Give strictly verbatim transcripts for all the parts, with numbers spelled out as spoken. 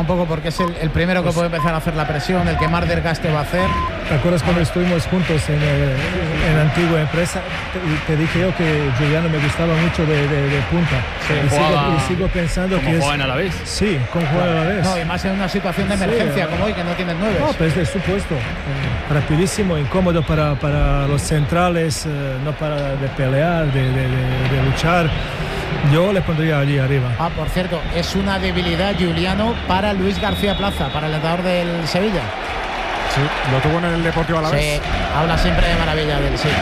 un poco porque es el, el primero que pues, puede empezar a hacer la presión, el que más desgaste va a hacer. ¿Te acuerdas cuando estuvimos juntos en, eh, en la antigua empresa? Te, te dije yo que Giuliano me gustaba mucho de, de, de punta. Sí, y, jugaba, sigo, y sigo pensando como que juegan es... a la vez. Sí, como juegan a la vez. No, y más en una situación de emergencia sí, como hoy, que no tienes nueve. No, pero es de supuesto. Eh, rapidísimo, incómodo para, para los centrales, eh, no para de pelear, de, de, de, de luchar. Yo le pondría allí arriba. Ah, por cierto, es una debilidad Giuliano para Luis García Plaza, para el entrenador del Sevilla. Sí, lo tuvo en el Deportivo Alavés. Sí, habla siempre de maravilla del sí.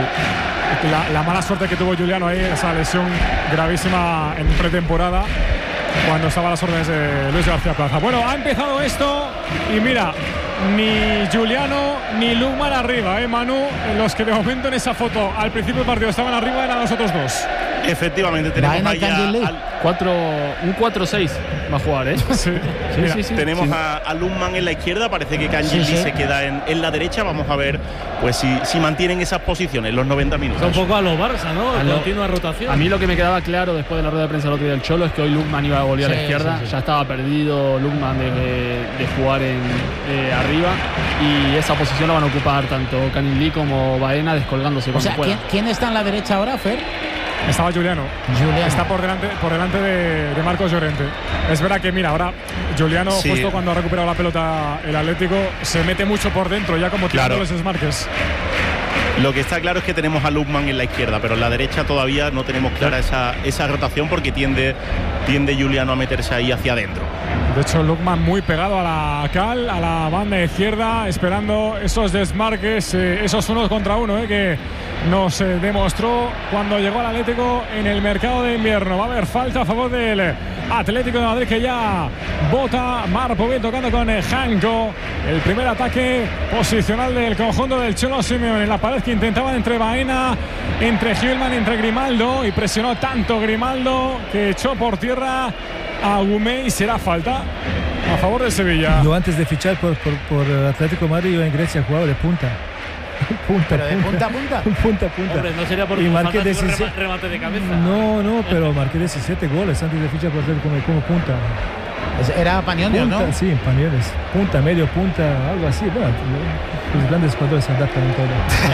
Sí. La, la mala suerte que tuvo Giuliano ahí, esa lesión gravísima en pretemporada, cuando estaba a las órdenes de Luis García Plaza. Bueno, ha empezado esto y mira, ni Giuliano ni Lukman arriba, ¿eh, Manu? Los que de momento en esa foto al principio del partido estaban arriba eran los otros dos. Efectivamente, tenemos ahí al, cuatro, un cuatro seis va a jugar, ¿eh? Sí, sí, Mira, sí, sí. Tenemos sí. a, a Lukman en la izquierda, parece que Kangin sí, sí. se queda en, en la derecha. Vamos a ver pues si, si mantienen esas posiciones los noventa minutos. Un poco a los Barça, ¿no? A lo, continua rotación. A mí lo que me quedaba claro después de la rueda de prensa del otro día del Cholo es que hoy Lukman iba a volver sí, a la izquierda. Sí, sí. Ya estaba perdido Lukman de, de jugar en, eh, arriba, y esa posición la van a ocupar tanto Kangin Lee como Baena, descolgándose o cuando sea, pueda. ¿quién, ¿quién está en la derecha ahora, Fer? Estaba Giuliano. Giuliano. Está por delante, por delante de, de Marcos Llorente. Es verdad que, mira, ahora Giuliano, sí. justo cuando ha recuperado la pelota el Atlético, se mete mucho por dentro, ya como tirando los desmarques. Lo que está claro es que tenemos a Lukman en la izquierda, pero en la derecha todavía no tenemos clara esa, esa rotación, porque tiende, tiende Giuliano a meterse ahí hacia adentro. De hecho, Lukman muy pegado a la cal, a la banda izquierda, esperando esos desmarques, eh, esos unos contra uno, eh, que nos eh, demostró cuando llegó al Atlético en el mercado de invierno. Va a haber falta a favor del Atlético de Madrid, que ya bota. Marco bien tocando con eh, Janko. El primer ataque posicional del conjunto del Cholo Simeone, en la pared que intentaban entre Baena, entre Gilman, entre Grimaldo, y presionó tanto Grimaldo que echó por tierra a Gumey. Será falta a favor del Sevilla. Yo antes de fichar por, por, por Atlético de Madrid, yo en Grecia jugaba de punta. Punta, pero de punta a punta. punta a punta. Hombre, no sería por y marqué un diecisiete remate de cabeza. No, no, pero marqué diecisiete goles antes de fichar por Atlético como, como punta. Era Panionios, ¿no? Sí, Panionios. Punta, medio punta, algo así. Bueno, los grandes jugadores se adaptan en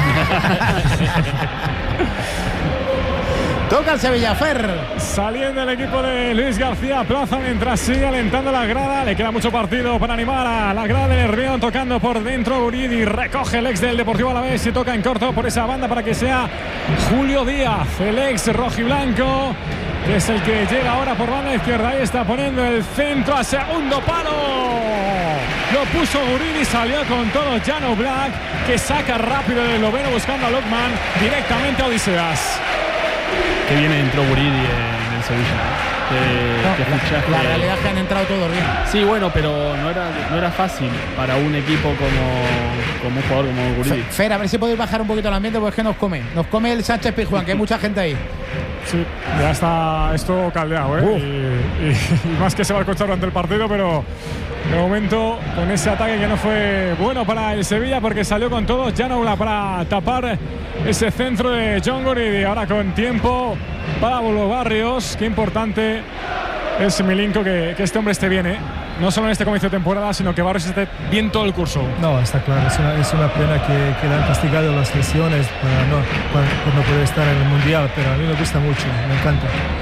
todo. Toca el Sevilla, Fer. Saliendo el equipo de Luis García Plaza mientras sigue alentando la grada. Le queda mucho partido para animar a la grada de Nervión. Tocando por dentro Guridi, recoge el ex del Deportivo Alavés y toca en corto por esa banda para que sea Julio Díaz, el ex rojiblanco, que es el que llega ahora por banda izquierda. Ahí está poniendo el centro a segundo palo. Lo puso Guridi, salió con todo Jan Oblak, que saca rápido el esloveno buscando a Lukman directamente a Odiseas. Que viene entró Guridi en el Sevilla. Que, no, que la, fichaje. la realidad es que han entrado todos bien. Sí, bueno, pero no era, no era fácil para un equipo como, como un jugador como Guridi. Fer, a ver si podéis bajar un poquito el ambiente, porque es que nos come. Nos come el Sánchez Pizjuán, que hay mucha gente ahí. Sí, ya está esto caldeado, ¿eh? Y, y, y más que se va a escuchar durante el partido, pero de momento con ese ataque que no fue bueno para el Sevilla, porque salió con todos Jan para tapar ese centro de John Guridi. Ahora con tiempo para los Barrios. Qué importante es, Milinko, que, que este hombre esté bien, ¿eh? No solo en este comienzo de temporada, sino que Barrios esté bien todo el curso. No, está claro, es una, es una pena que, que le han castigado las lesiones para no, para, por no poder estar en el Mundial, pero a mí me gusta mucho, me encanta.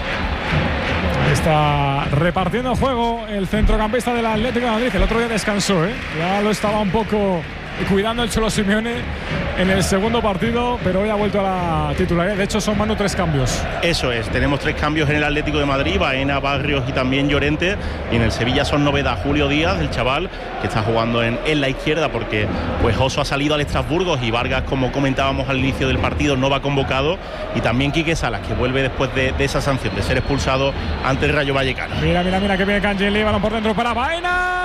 Está repartiendo juego el centrocampista del Atlético de Madrid. El otro día descansó, ¿eh? Ya lo estaba un poco cuidando el Cholo Simeone en el segundo partido, pero hoy ha vuelto a la titularidad. De hecho, son mando tres cambios. Eso es, tenemos tres cambios en el Atlético de Madrid: Baena, Barrios y también Llorente. Y en el Sevilla son novedad Julio Díaz, el chaval, que está jugando en, en la izquierda, porque pues Oso ha salido al Estrasburgo y Vargas, como comentábamos al inicio del partido, no va convocado. Y también Quique Salas, que vuelve después de, de esa sanción, de ser expulsado ante el Rayo Vallecano. Mira, mira, mira que viene Kangin Lee, balón por dentro para Baena.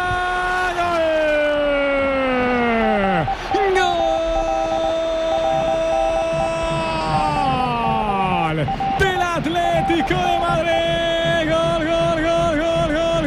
Del Atlético de Madrid. Gol, gol, gol, gol, gol,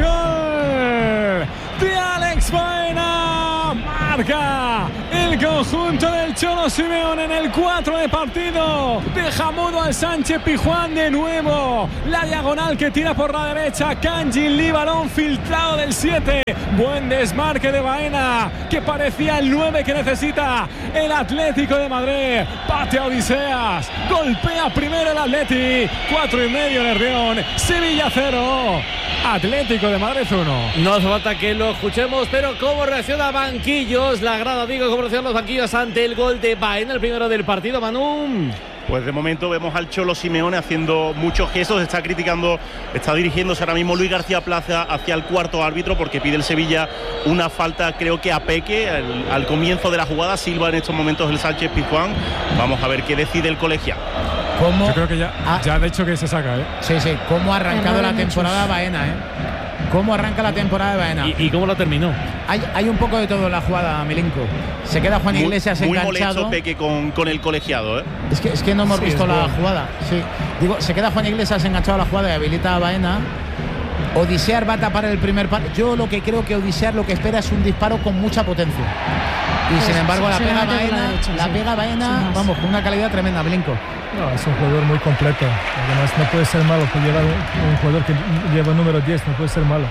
gol de Alex Baena. Marca el conjunto del Cholo Cholo Simeone en el cuatro de partido. Deja mudo al Sánchez Pizjuán de nuevo. La diagonal que tira por la derecha. Kangin Lee, balón filtrado del siete. Buen desmarque de Baena, que parecía el nueve que necesita el Atlético de Madrid. Patea Odiseas. Golpea primero el Atleti. Cuatro y medio en el Rion. Sevilla cero. Atlético de Madrid uno. No hace falta que lo escuchemos, pero cómo reacciona Banquillos, la grada, digo, cómo reaccionan los banquillos ante el gol de Baena, el primero del partido, Manu. Pues de momento vemos al Cholo Simeone haciendo muchos gestos, está criticando, está dirigiéndose ahora mismo Luis García Plaza hacia el cuarto árbitro porque pide el Sevilla una falta, creo que a Peque, al, al comienzo de la jugada. Silva en estos momentos el Sánchez Pizjuán. Vamos a ver qué decide el colegiado. ¿Cómo? Yo creo que ya, Ah. ya ha dicho que se saca, ¿eh? Sí, sí, cómo ha arrancado la Errores temporada muchos. Baena, ¿eh? Cómo arranca la temporada de Baena. ¿Y, y cómo la terminó? Hay, hay un poco de todo en la jugada, Milinko. Se queda Juan Muy, Iglesias muy enganchado. molesto Peque con, con el colegiado, ¿eh? Es que, es que no hemos Sí, visto es la bueno. jugada. Sí. Digo, se queda Juan Iglesias enganchado a la jugada y habilita a Baena. Odisear va a tapar el primer palo. Yo lo que creo que Odisear lo que espera es un disparo con mucha potencia. Y Pues sin embargo la se la pega mete por la Baena, derecha, la sí. pega Baena, Sin más. vamos, con una calidad tremenda, Milinko. No, es un jugador muy completo. Además, no puede ser malo por llevar un, un jugador que lleva el número diez, no puede ser malo.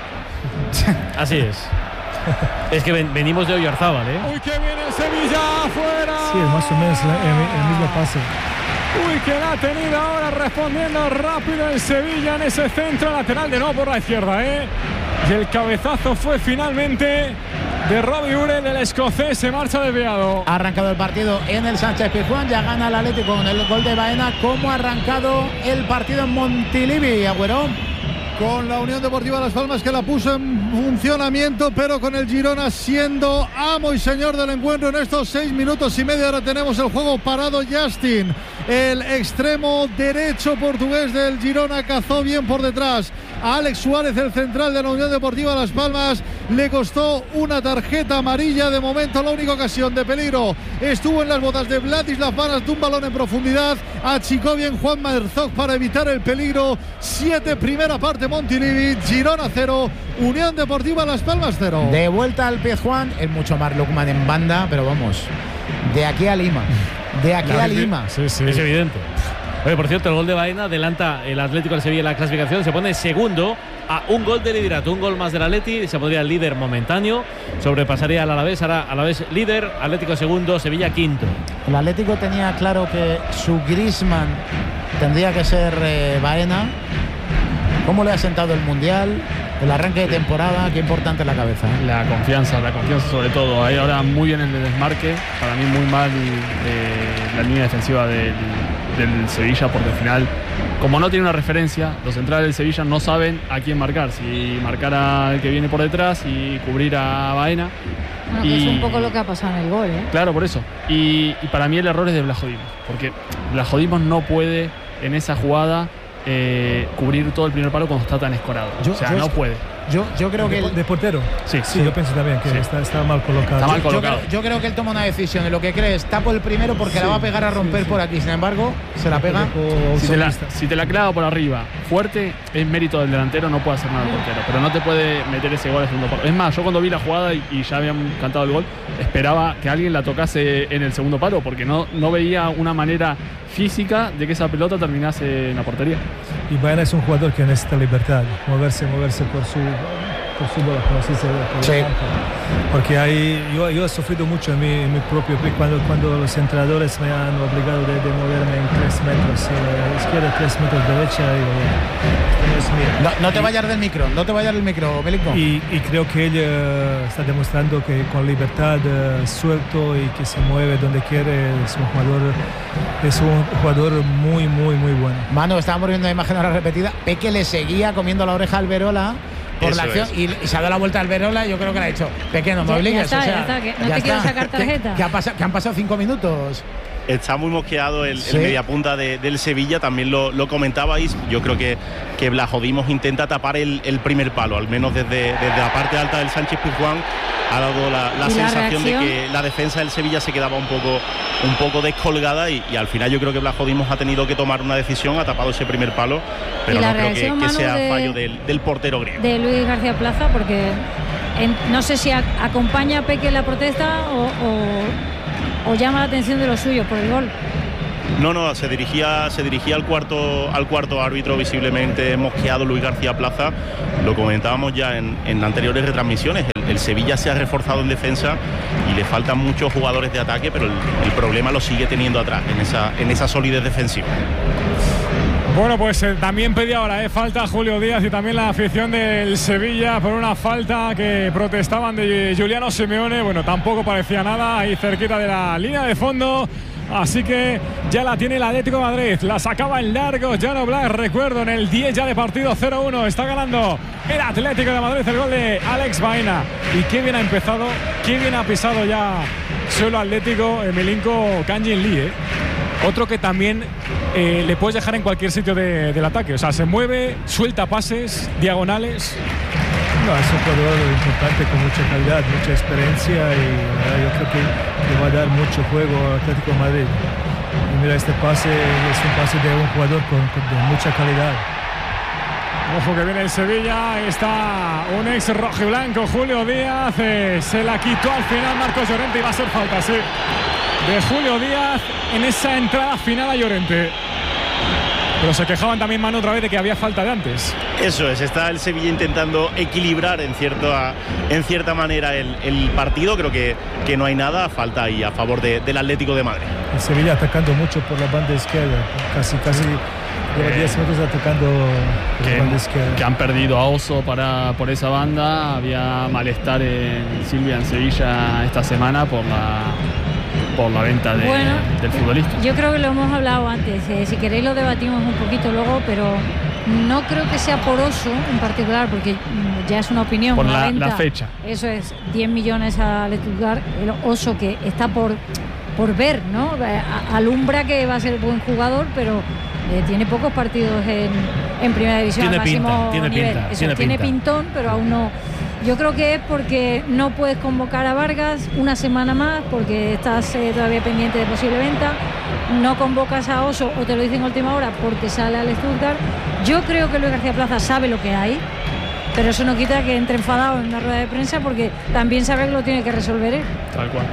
Así es. Es que ven- venimos de Oyarzábal, ¿eh? Uy, que viene el Sevilla afuera. Sí, es más o menos la- el, el mismo pase. Uy, que la ha tenido ahora respondiendo rápido el Sevilla en ese centro lateral de nuevo por la izquierda, ¿eh? Y el cabezazo fue finalmente de Robbie Urel, el escocés, se marcha desviado. Ha arrancado el partido en el Sánchez Pizjuán, ya gana el Atlético con el gol de Baena. ¿Cómo ha arrancado el partido en Montilivi, Agüero? Con la Unión Deportiva Las Palmas, que la puso en funcionamiento, pero con el Girona siendo amo y señor del encuentro en estos seis minutos y medio. Ahora tenemos el juego parado. Justin, el extremo derecho portugués del Girona, cazó bien por detrás a Alex Suárez, el central de la Unión Deportiva Las Palmas. Le costó una tarjeta amarilla. De momento la única ocasión de peligro estuvo en las botas de Vladislav Banas, de un balón en profundidad. Achicó bien Juan Herzog para evitar el peligro. Siete, primera parte Montilivi. Girona cero, Unión Deportiva Las Palmas cero. De vuelta al Pizjuán, es mucho más Lukman en banda, pero vamos, de aquí a Lima, de aquí a Lima. Sí, sí. Es evidente. Oye, por cierto, el gol de Baena adelanta el Atlético del Sevilla en la clasificación, se pone segundo a un gol de liderato, un gol más del Atleti, se pondría el líder momentáneo, sobrepasaría al Alavés, ahora Alavés líder, Atlético segundo, Sevilla quinto. El Atlético tenía claro que su Griezmann tendría que ser eh, Baena. ¿Cómo le ha sentado el Mundial? El arranque de temporada, qué importante es la cabeza, ¿eh? La confianza, la confianza sobre todo. Ahí ahora muy bien en el desmarque. Para mí muy mal eh, la línea defensiva del, del Sevilla, porque al final, como no tiene una referencia, los centrales del Sevilla no saben a quién marcar. Si marcar al que viene por detrás y cubrir a Baena. Bueno, que es un poco lo que ha pasado en el gol, ¿eh? Claro, por eso. Y, y para mí el error es de Blajodimos, porque Blajodimos no puede en esa jugada eh, cubrir todo el primer palo cuando está tan escorado. Yo- o sea, yo no es- puede. Yo, yo creo que de, él- de portero. Sí, Sí, yo pienso también que Sí. está, está mal colocado. Está mal yo, colocado. creo, yo creo que él toma una decisión de lo que cree es tapo el primero porque la va a pegar a romper por aquí. Sin embargo, se la pega. Si te, la, si te la clava por arriba fuerte, es mérito del delantero, no puede hacer nada el portero. Pero no te puede meter ese gol al segundo palo. Es más, yo cuando vi la jugada y, y ya habían cantado el gol, esperaba que alguien la tocase en el segundo palo, porque no, no veía una manera física de que esa pelota terminase en la portería. Y Baena es un jugador que necesita libertad, moverse, moverse por su, por su bola, como se dice, por el Sí. campo. Porque ahí, yo, yo he sufrido mucho en mi, en mi propio pie cuando, cuando los entrenadores me han obligado de, de moverme en tres metros eh, izquierda, tres metros derecha. Y, digo, esto no es mío. No, no te vayas del micro, no te vayas del micro, Milinko. Y, y creo que él eh, está demostrando que con libertad, eh, suelto y que se mueve donde quiere, es un jugador, es un jugador muy, muy, muy bueno. Manu, estábamos viendo la imagen ahora repetida. Peque le seguía comiendo la oreja al Verola por Eso la acción es. y, y se ha dado la vuelta al Verola y yo creo que le ha dicho, Peque, no me Ya- ya obligues. está, o sea, ya está, que no ya te quiero está. sacar Que- tarjeta. Que, ha pasado- que han pasado cinco minutos. Está muy mosqueado el, Sí. el mediapunta de, del Sevilla, también lo, lo comentabais. Yo creo que, que Blajodimos intenta tapar el, el primer palo, al menos desde, desde la parte alta del Sánchez Pizjuán. Ha dado la, la ¿Y la sensación de reacción? que la defensa del Sevilla se quedaba un poco, un poco descolgada y, y al final yo creo que Blajodimos ha tenido que tomar una decisión, ha tapado ese primer palo, pero ¿Y la no creo que, reacción, que Manu, sea de- fallo del, del portero griego. De Luis García Plaza, porque en- no sé si a- acompaña a Peque la protesta o, o- o llama la atención de los suyos por el gol. No, no, se dirigía, se dirigía al cuarto, al cuarto árbitro, visiblemente mosqueado Luis García Plaza. Lo comentábamos ya en, en anteriores retransmisiones. El, el Sevilla se ha reforzado en defensa y le faltan muchos jugadores de ataque, pero el, el problema lo sigue teniendo atrás, en esa, en esa solidez defensiva. Bueno, pues eh, también pedía ahora eh, falta Julio Díaz y también la afición del Sevilla por una falta que protestaban de Giuliano Simeone. Bueno, tampoco parecía nada ahí cerquita de la línea de fondo. Así que ya la tiene el Atlético de Madrid. La sacaba en largo Jan Oblak. Recuerdo, en el diez ya de partido, cero uno. Está ganando el Atlético de Madrid, el gol de Alex Baena. Y qué bien ha empezado, qué bien ha pisado ya suelo Atlético Milinko Kangin Lee, ¿eh? Otro que también eh, le puedes dejar en cualquier sitio de, del ataque. O sea, se mueve, suelta pases, diagonales. No, es un jugador importante con mucha calidad, mucha experiencia y uh, yo creo que, que va a dar mucho juego al Atlético de Madrid. Y mira, este pase es un pase de un jugador con, con de mucha calidad. Ojo que viene el Sevilla, está un ex rojiblanco, Julio Díaz, eh, se la quitó al final Marcos Llorente y va a ser falta, sí, de Julio Díaz en esa entrada final a Llorente. Pero se quejaban también, Manu, otra vez de que había falta de antes. Eso es, está el Sevilla intentando equilibrar en, cierto, en cierta manera el, el partido. Creo que, que no hay nada, falta ahí a favor de, del Atlético de Madrid. El Sevilla atacando mucho por la banda izquierda, casi casi lleva diez minutos atacando por que, la banda izquierda. Que han perdido a Oso para, por esa banda. Había malestar en Silvia, en Sevilla, esta semana por la... por la venta de, bueno, del futbolista. Yo creo que lo hemos hablado antes, eh, si queréis lo debatimos un poquito luego, pero no creo que sea por Oso en particular, porque ya es una opinión. Por una la, venta, la fecha. Eso es, diez millones a Stuttgart, el Oso que está por, por ver, ¿no? Alumbra que va a ser buen jugador, pero eh, tiene pocos partidos en, en primera división tiene al máximo pinta, tiene nivel. Pinta, Eso, tiene, tiene pinta. pintón, pero aún no. Yo creo que es porque no puedes convocar a Vargas una semana más, porque estás eh, todavía pendiente de posible venta. No convocas a Oso, o te lo dicen a última hora, porque sale al Stuttgart. Yo creo que Luis García Plaza sabe lo que hay, pero eso no quita que entre enfadado en una rueda de prensa, porque también sabe que lo tiene que resolver él. Tal cual.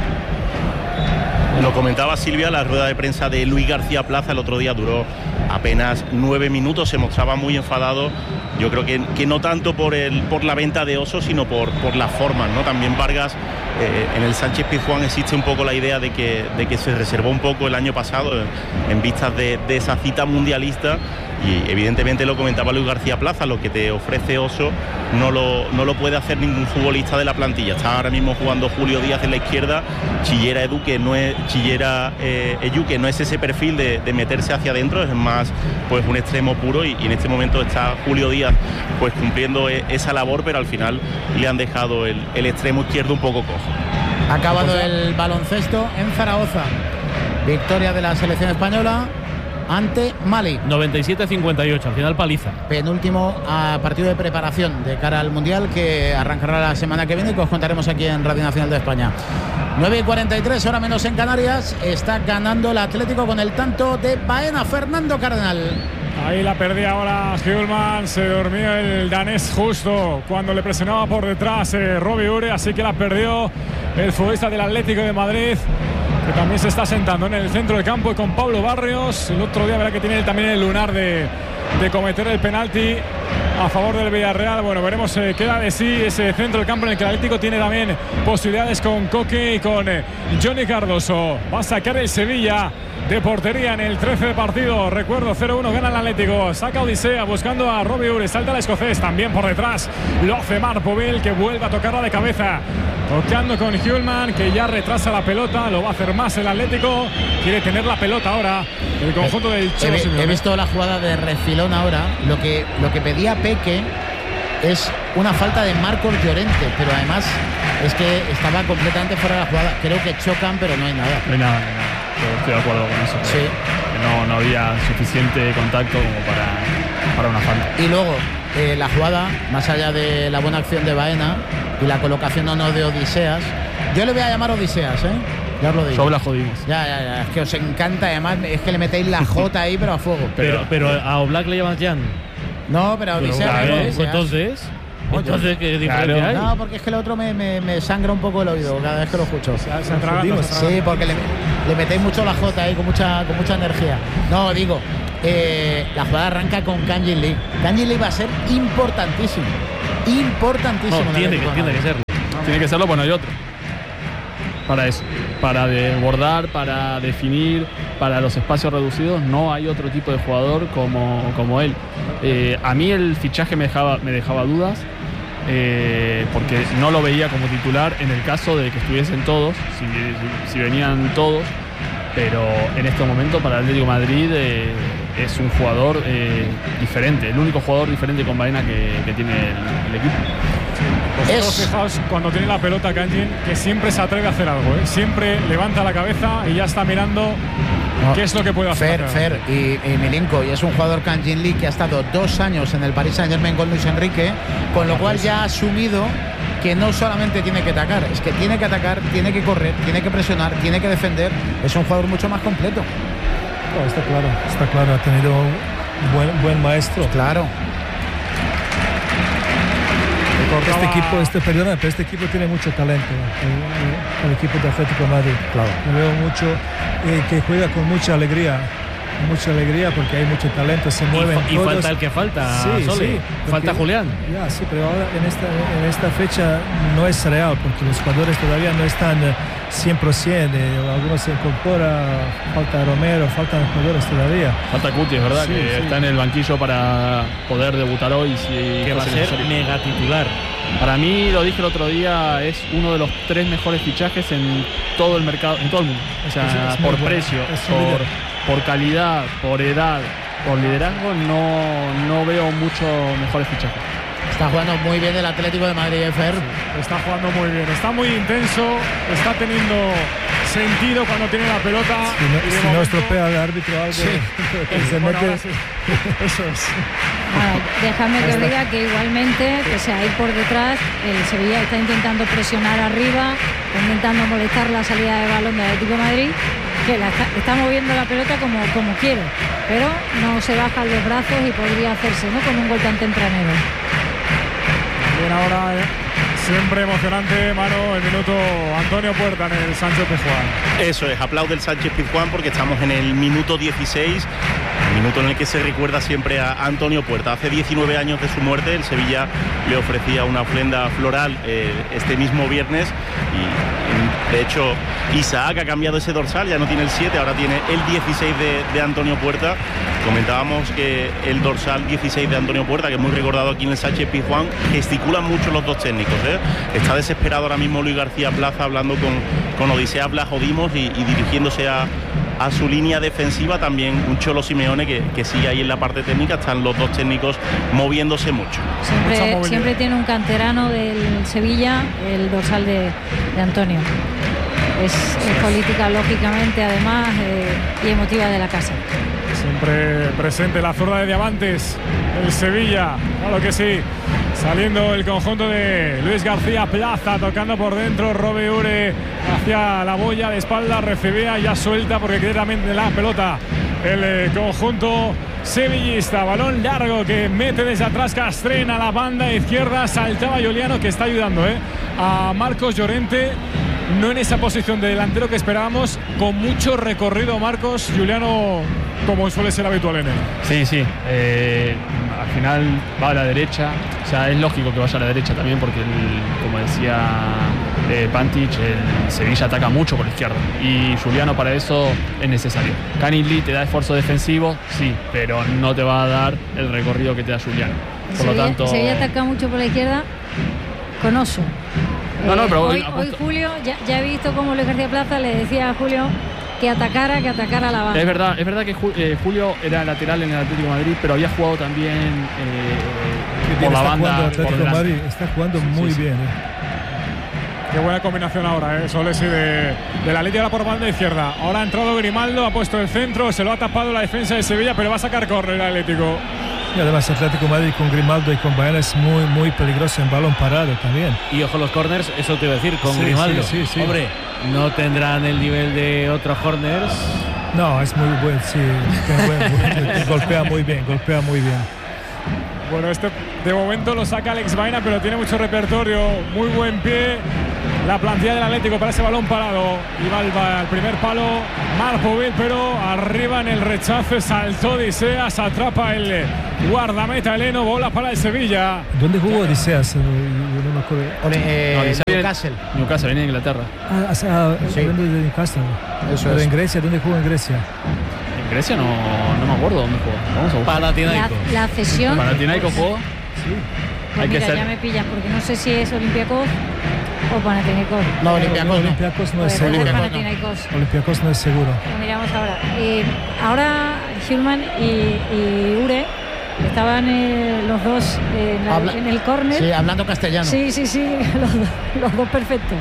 Lo comentaba Silvia, la rueda de prensa de Luis García Plaza el otro día duró apenas nueve minutos, se mostraba muy enfadado. Yo creo que, que no tanto por, el, por la venta de Oso, sino por, por las formas, ¿no? También Vargas, eh, en el Sánchez Pizjuán existe un poco la idea de que, de que se reservó un poco el año pasado en, en vistas de, de esa cita mundialista. Y evidentemente lo comentaba Luis García Plaza, lo que te ofrece Oso no lo, no lo puede hacer ningún futbolista de la plantilla. Está ahora mismo jugando Julio Díaz en la izquierda, Chillera Edu, que no es, Chillera eh, Eyu, que no es ese perfil de, de meterse hacia adentro, es más pues un extremo puro, y, y en este momento está Julio Díaz pues cumpliendo e, esa labor, pero al final le han dejado el, el extremo izquierdo un poco cojo. Ha acabado el baloncesto en Zaragoza. Victoria de la selección española ante Mali. noventa y siete a cincuenta y ocho, al final paliza. Penúltimo a partido de preparación de cara al Mundial, que arrancará la semana que viene y que os contaremos aquí en Radio Nacional de España. nueve y cuarenta y tres, hora menos en Canarias. Está ganando el Atlético con el tanto de Baena. Fernando Cardenal. Ahí la perdía ahora Hjulman, se dormía el danés justo cuando le presionaba por detrás eh, Robbie Ure, así que la perdió el futbolista del Atlético de Madrid, que también se está sentando en el centro del campo y con Pablo Barrios. El otro día verá que tiene también el lunar de, de cometer el penalti a favor del Villarreal. Bueno, veremos eh, qué da de sí ese centro del campo en el que el Atlético tiene también posibilidades con Coque y con eh, Johnny Cardoso. Va a sacar el Sevilla de portería en el trece de partido. Recuerdo, cero uno gana el Atlético. Saca Odisea buscando a Robbie Ure. Salta el escocés también por detrás. Lo hace Marpoville, que vuelve a tocarla de cabeza. Tocando con Hjulman, que ya retrasa la pelota. Lo va a hacer más el Atlético. Quiere tener la pelota ahora el conjunto del Cholo Simeone. He, he visto la jugada de refilón ahora. Lo que, lo que pedía Peque es una falta de Marcos Llorente, pero además es que estaba completamente fuera de la jugada. Creo que chocan, pero no hay nada. No hay nada, no hay nada. Yo estoy de acuerdo con eso. Sí. Que no, no había suficiente contacto como para, para una falta. Y luego eh, la jugada, más allá de la buena acción de Baena y la colocación o no de Odiseas, yo le voy a llamar Odiseas, ¿eh? Ya os lo digo. Solo la jodimos. Ya, ya, ya. Es que os encanta, además es que le metéis la J ahí, pero a fuego. Pero, pero a Oblak le llamas Jan. No, pero a Odiseas. Claro, no, Odiseas. entonces. Entonces, ¿qué diferencia Claro. hay? No, porque es que el otro me, me, me sangra un poco el oído cada vez que lo escucho. Se atraganta, se Sí, porque le, le metéis mucho la jota ahí con mucha, con mucha energía. No, digo, eh, la jugada arranca con Kang Jin Lee. Kang Jin Lee va a ser importantísimo. Importantísimo. No, en el tiene, Atlético que, de tiene que Madrid. serlo. Tiene que serlo, bueno, hay otro. Para eso, para desbordar, para definir, para los espacios reducidos, no hay otro tipo de jugador como, como él. Eh, a mí el fichaje me dejaba, me dejaba dudas, eh, porque no lo veía como titular en el caso de que estuviesen todos, si, si, si venían todos, pero en este momento para el Atlético de Madrid eh, es un jugador eh, diferente, el único jugador diferente con Baena que, que tiene el, el equipo. Vosotros Es- fijaos cuando tiene la pelota Kangin, que siempre se atreve a hacer algo, ¿eh? Siempre levanta la cabeza y ya está mirando qué es lo que puede hacer. Fer, Fer y, y Milinko, y es un jugador Kang Jin Lee que ha estado dos años en el Paris Saint-Germain con Luis Enrique, con lo cual ya ha asumido que no solamente tiene que atacar, es que tiene que atacar, tiene que correr, tiene que presionar, tiene que defender. Es un jugador mucho más completo. No, está claro, está claro, ha tenido un buen, buen maestro. Claro. Este equipo, este, perdona, pero este equipo tiene mucho talento, el, el, el equipo de Atlético de Madrid. Claro. Lo veo mucho, eh, que juega con mucha alegría, con mucha alegría porque hay mucho talento, se Y, mueven fa- y todos. falta el que falta, Sí, Sole. sí, Falta porque- Julián. Ya, sí, pero ahora en esta, en esta fecha no es real porque los jugadores todavía no están eh, cien por ciento, eh, algunos se incorporan, falta Romero, faltan jugadores todavía. Falta Cuti, es verdad, Sí, que sí. está en el banquillo para poder debutar hoy. Si Que va a fuese ser necesario. mega titular. Para mí, lo dije el otro día, es uno de los tres mejores fichajes en todo el mercado, en todo el mundo. O sea, Es- es muy por bueno. precio, Es un por, líder. por calidad, por edad, por liderazgo, no, no veo muchos mejores fichajes. Está jugando muy bien el Atlético de Madrid, ¿eh, Fer? Está jugando muy bien, está muy intenso, está teniendo sentido cuando tiene la pelota. Si no, y de si no momento- estropea el árbitro algo, que se Bueno, mete. ahora sí. Eso es. Bueno, déjame que os diga que igualmente, pese a ir por detrás, el Sevilla está intentando presionar arriba, está intentando molestar la salida de balón del Atlético de Madrid, que la está, está moviendo la pelota como, como quiere, pero no se bajan los brazos y podría hacerse, ¿no?, con un gol tan tempranero. Bien, ahora eh, siempre emocionante, Mano, el minuto Antonio Puerta en el Sánchez Pizjuán. Eso es, aplaude el Sánchez Pizjuán porque estamos en el minuto dieciséis, minuto en el que se recuerda siempre a Antonio Puerta. Hace diecinueve años de su muerte, el Sevilla le ofrecía una ofrenda floral eh, este mismo viernes y de hecho Isaac ha cambiado ese dorsal, ya no tiene el siete, ahora tiene el dieciséis de, de Antonio Puerta. Comentábamos que el dorsal dieciséis de Antonio Puerta, que es muy recordado aquí en el Sánchez Pizjuán, gesticulan mucho los dos técnicos, ¿eh? Está desesperado ahora mismo Luis García Plaza hablando con, con Odisea Blasodimos y, y dirigiéndose a, a su línea defensiva. También un Cholo Simeone que, que sigue ahí en la parte técnica. Están los dos técnicos moviéndose mucho. Mucha Siempre, movilidad. siempre tiene un canterano del Sevilla el dorsal de, de Antonio. Es, es política, lógicamente, además, eh, y emotiva de la casa. Siempre presente la zurda de Diamantes, el Sevilla, claro que sí. Saliendo el conjunto de Luis García Plaza, tocando por dentro, Robe Ure hacia la boya de espalda, recibía, ya suelta porque quiere también la pelota el eh, conjunto sevillista. Balón largo que mete desde atrás Castrén a la banda izquierda, saltaba Juliano que está ayudando eh, a Marcos Llorente. No en esa posición de delantero que esperábamos, con mucho recorrido Marcos, Juliano, como suele ser habitual en él. Sí, sí. eh, al final va a la derecha. O sea, es lógico que vaya a la derecha también porque, el, como decía eh, Pantic, el Sevilla ataca mucho por la izquierda. Y Juliano para eso es necesario. Kang-in Lee te da esfuerzo defensivo, sí, pero no te va a dar el recorrido que te da Juliano. Por lo Sevilla, tanto... Sevilla ataca mucho por la izquierda con Oso. No, no, Eh, pero hoy, ha hoy puesto- Julio, ya, ya he visto cómo Luis García Plaza le decía a Julio que atacara, que atacara la banda. Es verdad, es verdad que Ju- eh, Julio era lateral en el Atlético de Madrid, pero había jugado también eh, Qué por bien la está banda. jugando por Atlético de delante. Madrid, está jugando muy sí. bien. eh. Qué buena combinación ahora, ¿eh? Solesi de, de la línea por banda izquierda. Ahora ha entrado Grimaldo, ha puesto el centro, se lo ha tapado la defensa de Sevilla, pero va a sacar córner el Atlético. Y además Atlético de Madrid con Grimaldo y con Baena es muy, muy peligroso en balón parado también. Y ojo los corners, eso te iba a decir, con Sí, Grimaldo. sí, sí, sí. Hombre, no tendrán el nivel de otros corners. No, es muy buen, sí, qué buen, golpea muy bien, golpea muy bien. Bueno, este de momento lo saca Alex Baena, pero tiene mucho repertorio, muy buen pie. La plantilla del Atlético para ese balón parado. Y va al primer palo Marpovil, pero arriba en el rechace saltó Odiseas, atrapa el guardameta heleno, bola para el Sevilla. ¿Dónde jugó Odiseas? No, no me acuerdo. Eh, no, Newcastle. Newcastle, viene de Inglaterra. Ah, o sea, Sí. hablando de Newcastle. Eso Pero es. en Grecia, ¿dónde jugó en Grecia? En Grecia no, no me acuerdo dónde jugó. Vamos a buscar. La, Panathinaikos. la cesión. Panathinaikos jugó. Pues Hay que mira, ser- ya me pillas porque no sé si es Olympiacos o Panathinaikos. No, Olympiacos no. Olympiacos no Pues es puede ser seguro. Panathinaikos. Olympiacos no es seguro. Lo miramos ahora. Eh, ahora Hillman y, y Ure estaban eh, los dos eh, en, la- Habla- en el córner. Sí, hablando castellano. Sí, sí, sí, los, dos- los dos perfectos.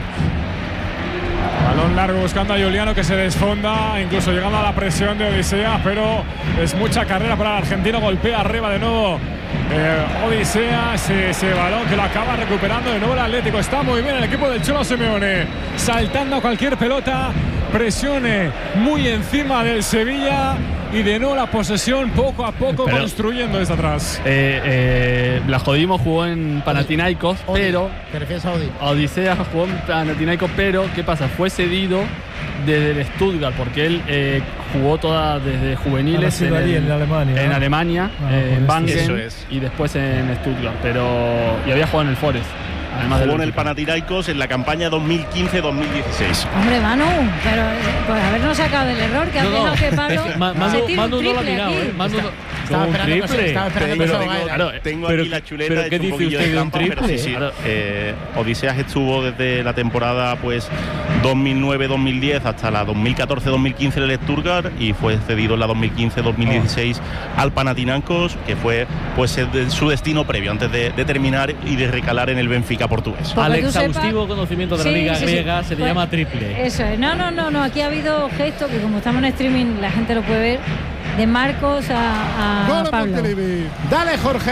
Balón largo buscando a Juliano, que se desfonda, incluso llegando a la presión de Odiseas, pero es mucha carrera para el argentino. Golpea arriba de nuevo eh, Odiseas, ese balón que lo acaba recuperando de nuevo el Atlético. Está muy bien el equipo del Cholo Simeone, saltando a cualquier pelota, presione muy encima del Sevilla y de nuevo la posesión poco a poco Pero- construyendo desde atrás. Eh, eh, Blajodimo jugó en Panathinaikos, Odi. pero ¿Te refieres a Odi? Odiseas jugó en Panathinaikos, pero ¿qué pasa? Fue cedido desde el Stuttgart, porque él eh, jugó toda desde Ha juveniles nacido allí en Alemania, en ¿no? Alemania, Ah, eh, por en esto. Wangen, Eso es. y después en Stuttgart, pero y había jugado en el Forest, además Jugó del en el Benfica. Panathinaikos en la campaña dos mil quince dos mil dieciséis. Hombre, Manu, pero eh, pues habernos sacado del error que has No, no. dejado que Pablo Ma- se Manu, tire un Manu no lo ha triple mirado, aquí. ¿eh? Manu no- Estaba ¿Cómo un esperando que se- triple? estaba esperando que Tengo, se ahogara. claro, tengo pero- aquí la chuleta, pero he ¿qué hecho un dice poquillo usted de un trampa, pero triple? sí, sí. Claro. Eh, Odiseas estuvo desde la temporada pues dos mil nueve dos mil diez hasta la dos mil catorce dos mil quince en el Stuttgart, y fue cedido en la dos mil quince dos mil dieciséis al Panathinaikos, que fue pues el de- su destino previo antes de, de terminar y de recalar en el Benfica portugués. Porque Al tú exhaustivo sepas- conocimiento de la Sí, liga sí, sí. griega se le Pues, llama triple. Eso es. No, no, no, no. Aquí ha habido gesto que como estamos en streaming la gente lo puede ver. De Marcos a, a Gol en Pablo. Montilivi. Dale, Jorge.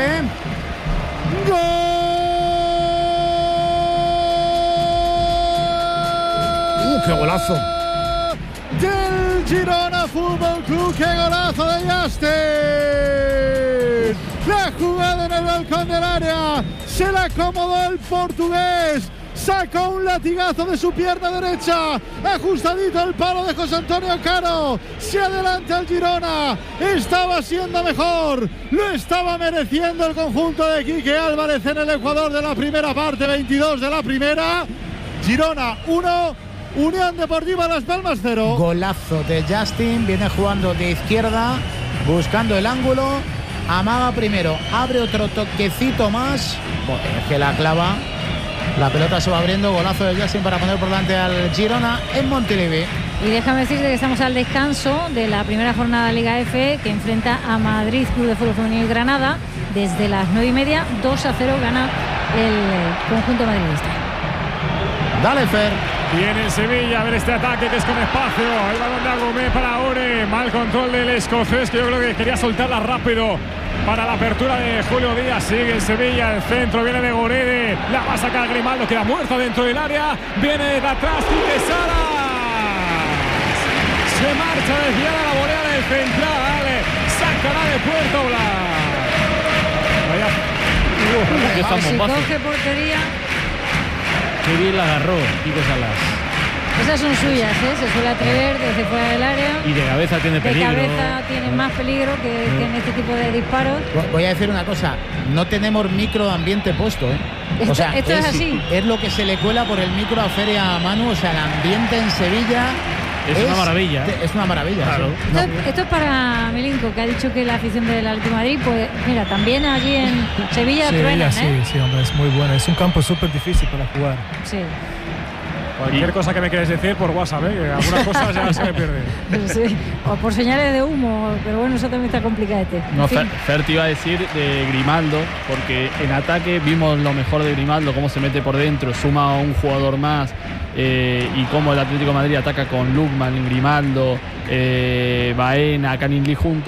¡Gol! Uh, qué golazo. Del Girona Fútbol Club, qué golazo de Justin. La jugada en el balcón del área, se la acomodó el portugués, sacó un latigazo de su pierna derecha, ajustadito al palo de José Antonio Caro, se adelanta el Girona, estaba siendo mejor, lo estaba mereciendo el conjunto de Quique Álvarez en el Ecuador de la primera parte, veintidós de la primera. Girona uno, Unión Deportiva Las Palmas cero. Golazo de Justin, viene jugando de izquierda, buscando el ángulo, amaga primero, abre otro toquecito más, bueno, es que la clava, la pelota se va abriendo, golazo de Justin para poner por delante al Girona en Montilivi. Y déjame decirte que estamos al descanso de la primera jornada de Liga F, que enfrenta a Madrid Club de Fútbol Femenino y Granada. Desde las nueve y media, dos a cero gana el conjunto madridista. Dale, Fer. Viene el Sevilla a ver este ataque que es con espacio. El balón de Agumé para Ore. Mal control del escocés, que yo creo que quería soltarla rápido para la apertura de Julio Díaz. Sigue el Sevilla, el centro viene de Gorede. La va a sacar Grimaldo, queda muerta dentro del área. Viene de atrás Quique Salas. Se marcha desviada la volea del central. Sacará de Puerto Blas. Vaya. Qué Si zambombazo. coge portería, Qué bien la agarró Quique Salas. esas son suyas, ¿eh? Se suele atrever desde fuera del área. Y de cabeza tiene De peligro. cabeza tiene más peligro que, que en este tipo de disparos. Voy a decir una cosa, no tenemos micro de ambiente puesto, ¿eh? Esto- esto es así. Es lo que se le cuela por el micro a Feria a Manu, o sea, el ambiente en Sevilla Es una maravilla, ¿eh? Es una maravilla. Claro. sí. Esto, esto es para Milinko, que ha dicho que la afición del Atlético de Madrid, pues mira, también allí en Sevilla Sí, truenan, ella sí, ¿eh? sí, hombre, es muy buena. Es un campo súper difícil para jugar. Sí. Cualquier cosa que me quieres decir por WhatsApp, ¿eh? Que algunas cosas ya se me pierden. Sí. O por señales de humo, pero bueno, eso también está complicadete. No, En fin. Fer, Fer te iba a decir de Grimaldo, porque en ataque vimos lo mejor de Grimaldo, cómo se mete por dentro, suma a un jugador más, eh, y cómo el Atlético de Madrid ataca con Lukman, Grimaldo, eh, Baena, Canning Lee juntos.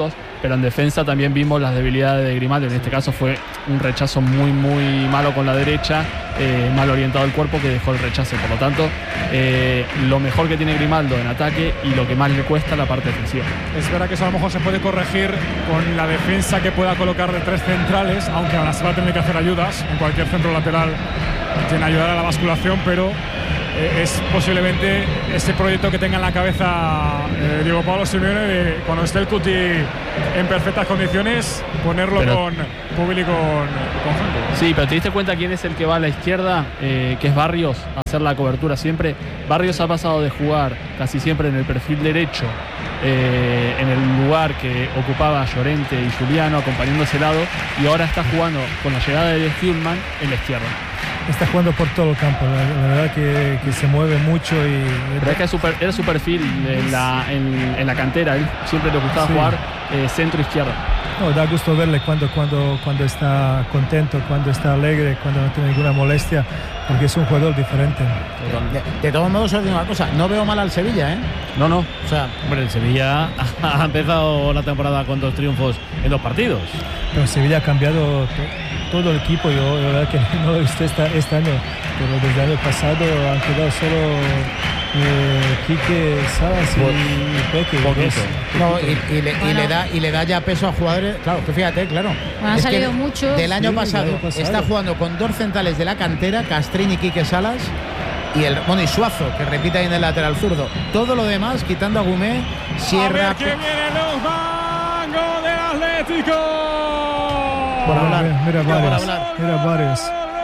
pero en defensa también vimos las debilidades de Grimaldo. En este caso fue un rechazo muy muy malo con la derecha, eh, mal orientado el cuerpo, que dejó el rechazo. Por lo tanto, eh, lo mejor que tiene Grimaldo en ataque y lo que más le cuesta la parte defensiva. Es verdad que eso a lo mejor se puede corregir con la defensa que pueda colocar de tres centrales, aunque ahora se va a tener que hacer ayudas. En cualquier centro lateral tiene ayudar a la basculación, pero eh, es posiblemente ese proyecto que tenga en la cabeza eh, Diego Pablo Simeone de, cuando esté el Cuti en perfectas condiciones, ponerlo pero, con Pubil y con, con Franco. Sí, pero ¿te diste cuenta quién es el que va a la izquierda? Eh, que es Barrios, a hacer la cobertura siempre. Barrios ha pasado de jugar casi siempre en el perfil derecho, eh, en el lugar que ocupaba Llorente y Juliano, acompañando ese lado, y ahora está jugando con la llegada de Hülman en la izquierda. Está jugando por todo el campo, la, la verdad que, que se mueve mucho. Y pero es que super, era su perfil en la, en, en la cantera, él siempre le gustaba sí. jugar eh, centro-izquierda. No, da gusto verle cuando, cuando, cuando está contento, cuando está alegre, cuando no tiene ninguna molestia, porque es un jugador diferente. De, de todos modos, os digo una cosa, no veo mal al Sevilla, ¿eh? No, no. O sea, hombre, el Sevilla ha empezado la temporada con dos triunfos en dos partidos. Pero Sevilla ha cambiado todo el equipo. Yo la verdad que no lo he visto esta, este año, pero desde el año pasado han quedado solo eh, Quique, Salas y Peque. No, y, y, le, bueno. y, le da, y le da ya peso a jugadores. Claro, que fíjate, claro. Han salido muchos. Del año, sí, pasado, del año pasado está jugando con dos centrales de la cantera, Castrín y Quique Salas. Y el bueno, y Suazo, que repite ahí en el lateral zurdo. Todo lo demás, quitando a Gumé, Sierra. A ver quién viene los mangos del Atlético. Por hablar. Mira, mira varios. Mira varios.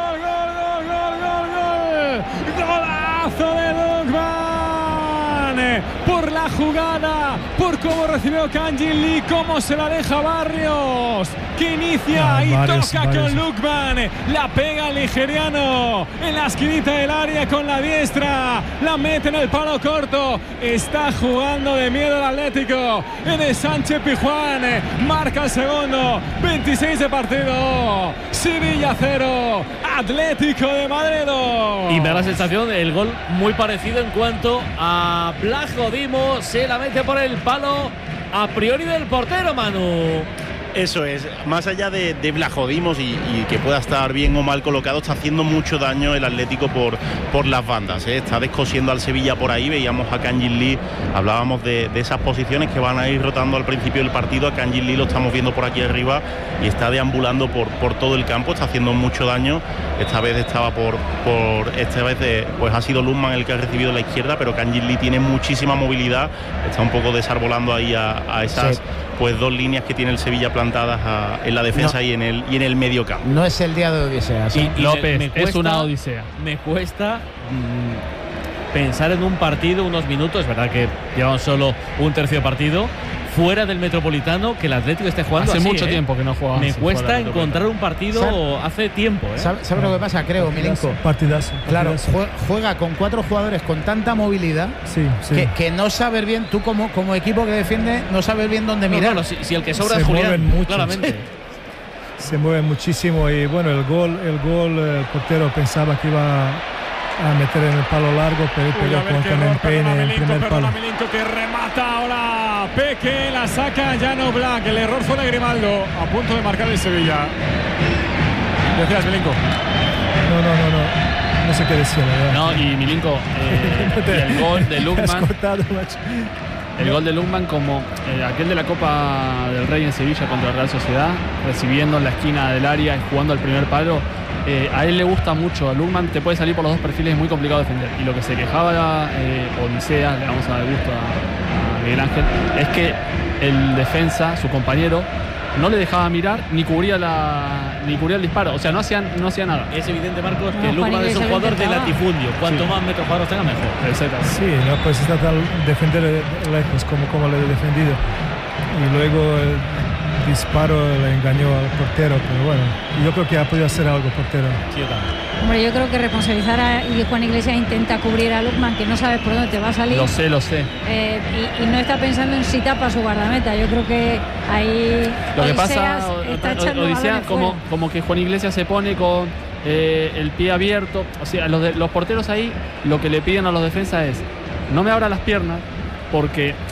Golazo de Lookman. Por la jugada, por cómo recibió Kangin Lee, cómo se la deja Barrios, que inicia ah, y varios, toca varios. Con Lookman, la pega el nigeriano en la esquinita del área con la diestra, la mete en el palo corto. Está jugando de miedo el Atlético en el Sánchez Pizjuán, marca el segundo, veintiséis de partido, Sevilla cero, Atlético de Madrid dos. Y me da la sensación el gol muy parecido en cuanto a Blajo Dimo, se la mete por el palo a priori del portero, Manu. Eso es, más allá de, de Blajodimos y, y que pueda estar bien o mal colocado, está haciendo mucho daño el Atlético por, por las bandas, ¿eh? Está descosiendo al Sevilla por ahí. Veíamos a Kangin Lee, hablábamos de, de esas posiciones que van a ir rotando al principio del partido. A Kangin Lee lo estamos viendo por aquí arriba y está deambulando por, por todo el campo, está haciendo mucho daño. Esta vez estaba por, por esta vez de, pues ha sido Lookman el que ha recibido la izquierda, pero Kangin Lee tiene muchísima movilidad, está un poco desarbolando ahí a, a esas sí. pues dos líneas que tiene el Sevilla plantadas a, en la defensa no. y en el y en el medio campo. No es el día de Odisea, ¿sí? Y, y López, me, me cuesta, es una odisea. Me cuesta mmm, pensar en un partido, unos minutos, es verdad que llevamos solo un tercio de partido, fuera del Metropolitano, que el Atlético esté jugando hace así, mucho ¿eh? tiempo que no juega. Me cuesta encontrar un partido ¿Sabe? hace tiempo. ¿eh? ¿Sabes sabe lo que pasa? Creo, Milenko. Partidazo. Claro, juega con cuatro jugadores con tanta movilidad sí, sí. Que, que no saber bien, tú como, como equipo que defiende, no sabes bien dónde no, mirar. Claro, si, si el que sobra se es Julián, mucho, claramente. Se mueve muchísimo y bueno, el gol, el gol, el portero pensaba que iba a meter en el palo largo, pero pegó con, con empeine en el primer palo. Milinko que remata ahora Peque, la saca Jan Oblak. El error fue de Grimaldo, a punto de marcar el Sevilla. Decías, Milinko. No, no, no, no. No sé qué decía, la verdad. No, y Milinko, eh, y el gol de Lookman. El gol de Lookman como eh, aquel de la Copa del Rey en Sevilla contra la Real Sociedad, recibiendo en la esquina del área y jugando al primer palo. Eh, a él le gusta mucho, a Lookman te puede salir por los dos perfiles, es muy complicado defender. Y lo que se quejaba eh, Odisea, le vamos a dar gusto a, a Miguel Ángel, es que el defensa, su compañero, no le dejaba mirar ni cubría la ni cubría el disparo, o sea, no hacían no hacía nada. Es evidente, Marcos, que no, Lookman es un jugador de latifundio. Cuanto sí. más metros cuadrados tenga, mejor. Exacto. Sí, no puedes tratar de defender lejos como, como lo he defendido. Y luego el disparo le engañó al portero, pero bueno, yo creo que ha podido hacer algo el portero. Sí, yo también. Hombre, yo creo que responsabilizar a y Juan Iglesias intenta cubrir a Lookman, que no sabes por dónde te va a salir. Lo sé, lo sé. Eh, y, y no está pensando en si tapa su guardameta. Yo creo que ahí lo que pasa, está echando Odisea, como, como que Juan Iglesias se pone con eh, el pie abierto. O sea, los, de, los porteros ahí lo que le piden a los defensas es no me abra las piernas, porque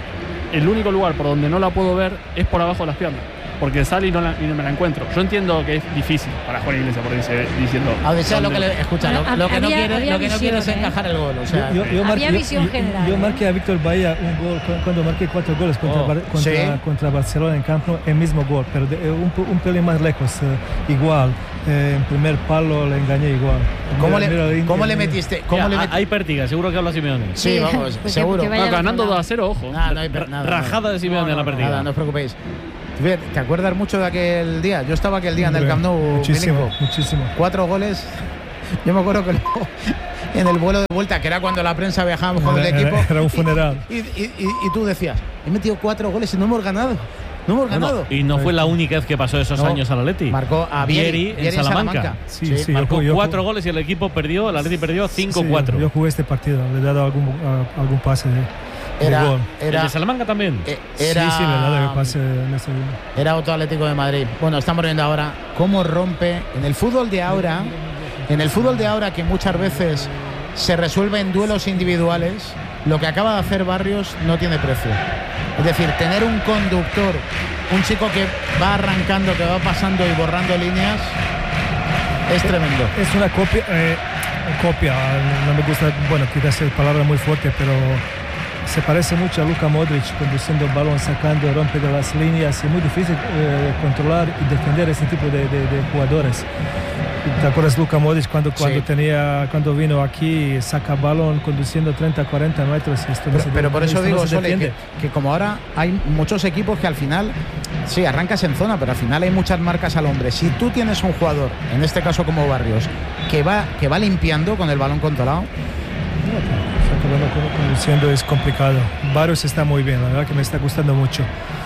el único lugar por donde no la puedo ver es por abajo de las piernas. Porque sale y no, la, y no me la encuentro. Yo entiendo que es difícil para Juan Iglesias, por dice, diciendo. A ver, sea lo que le, escucha, lo, lo que había, no quiere, lo que visión, no quiere es ¿eh? encajar el gol. O sea, yo, yo había marqué, visión yo, general. Yo ¿eh? marqué a Víctor Bahía un gol cuando marqué cuatro goles contra, Oh, contra, ¿sí? contra Barcelona en campo, el mismo gol, pero de, un, un pelín más lejos, eh, igual. Eh, en primer palo le engañé igual. ¿Cómo, Mira, le, mira, ¿cómo mira, le metiste? ¿Cómo Mira, le hay- metiste? hay pértiga, seguro que habla Simeone. Sí, Sí, vamos, porque- seguro. porque vaya No, al ganando otro dos lado. a cero, ojo. Nada, no hay per- nada, Rajada de Simeone en la pértiga. Nada, no os preocupéis. Fíjate, ¿te acuerdas mucho de aquel día? Yo estaba aquel día en el Camp Nou. Muchísimo, Milinko. muchísimo. Cuatro goles. Yo me acuerdo que luego, en el vuelo de vuelta, que era cuando la prensa viajábamos con el Era- equipo. era un funeral. Y, y- y- y tú decías, he metido cuatro goles y no hemos ganado. No hemos Bueno, ganado. y no fue la única vez que pasó esos No, años al Atleti. marcó a Vieri, en Vieri en Salamanca. Salamanca. Sí, sí, yo Marcó ju- yo cuatro ju- goles y el equipo perdió, el Atleti perdió cinco cuatro. Sí, yo jugué este partido, le he dado algún, a- algún pase de, de Era, gol. ¿El era, de Salamanca también? eh, era, Sí, sí, le he dado el pase en ese día. era Auto Atlético de Madrid. Bueno, estamos viendo ahora cómo rompe en el fútbol de ahora, en el fútbol de ahora que muchas veces se resuelve en duelos individuales, lo que acaba de hacer Barrios no tiene precio. Es decir, tener un conductor, un chico que va arrancando, que va pasando y borrando líneas, es tremendo. Es una copia, eh, copia, no me gusta, bueno, quizás es palabra muy fuerte, pero se parece mucho a Luka Modric conduciendo el balón, sacando, rompe de las líneas. Es muy difícil eh, controlar y defender ese tipo de, de, de jugadores. ¿Te acuerdas Luka Modric cuando, cuando, Sí. tenía, cuando vino aquí, saca balón conduciendo treinta, cuarenta metros? Y esto no Pero, se- pero por eso esto no digo, se Sole, que, defiende. que como ahora hay muchos equipos que al final, sí, arrancas en zona, pero al final hay muchas marcas al hombre. Si tú tienes un jugador, en este caso como Barrios, que va, que va limpiando con el balón controlado, Saca balón con- conduciendo es complicado. Barrios está muy bien, la verdad que me está gustando mucho.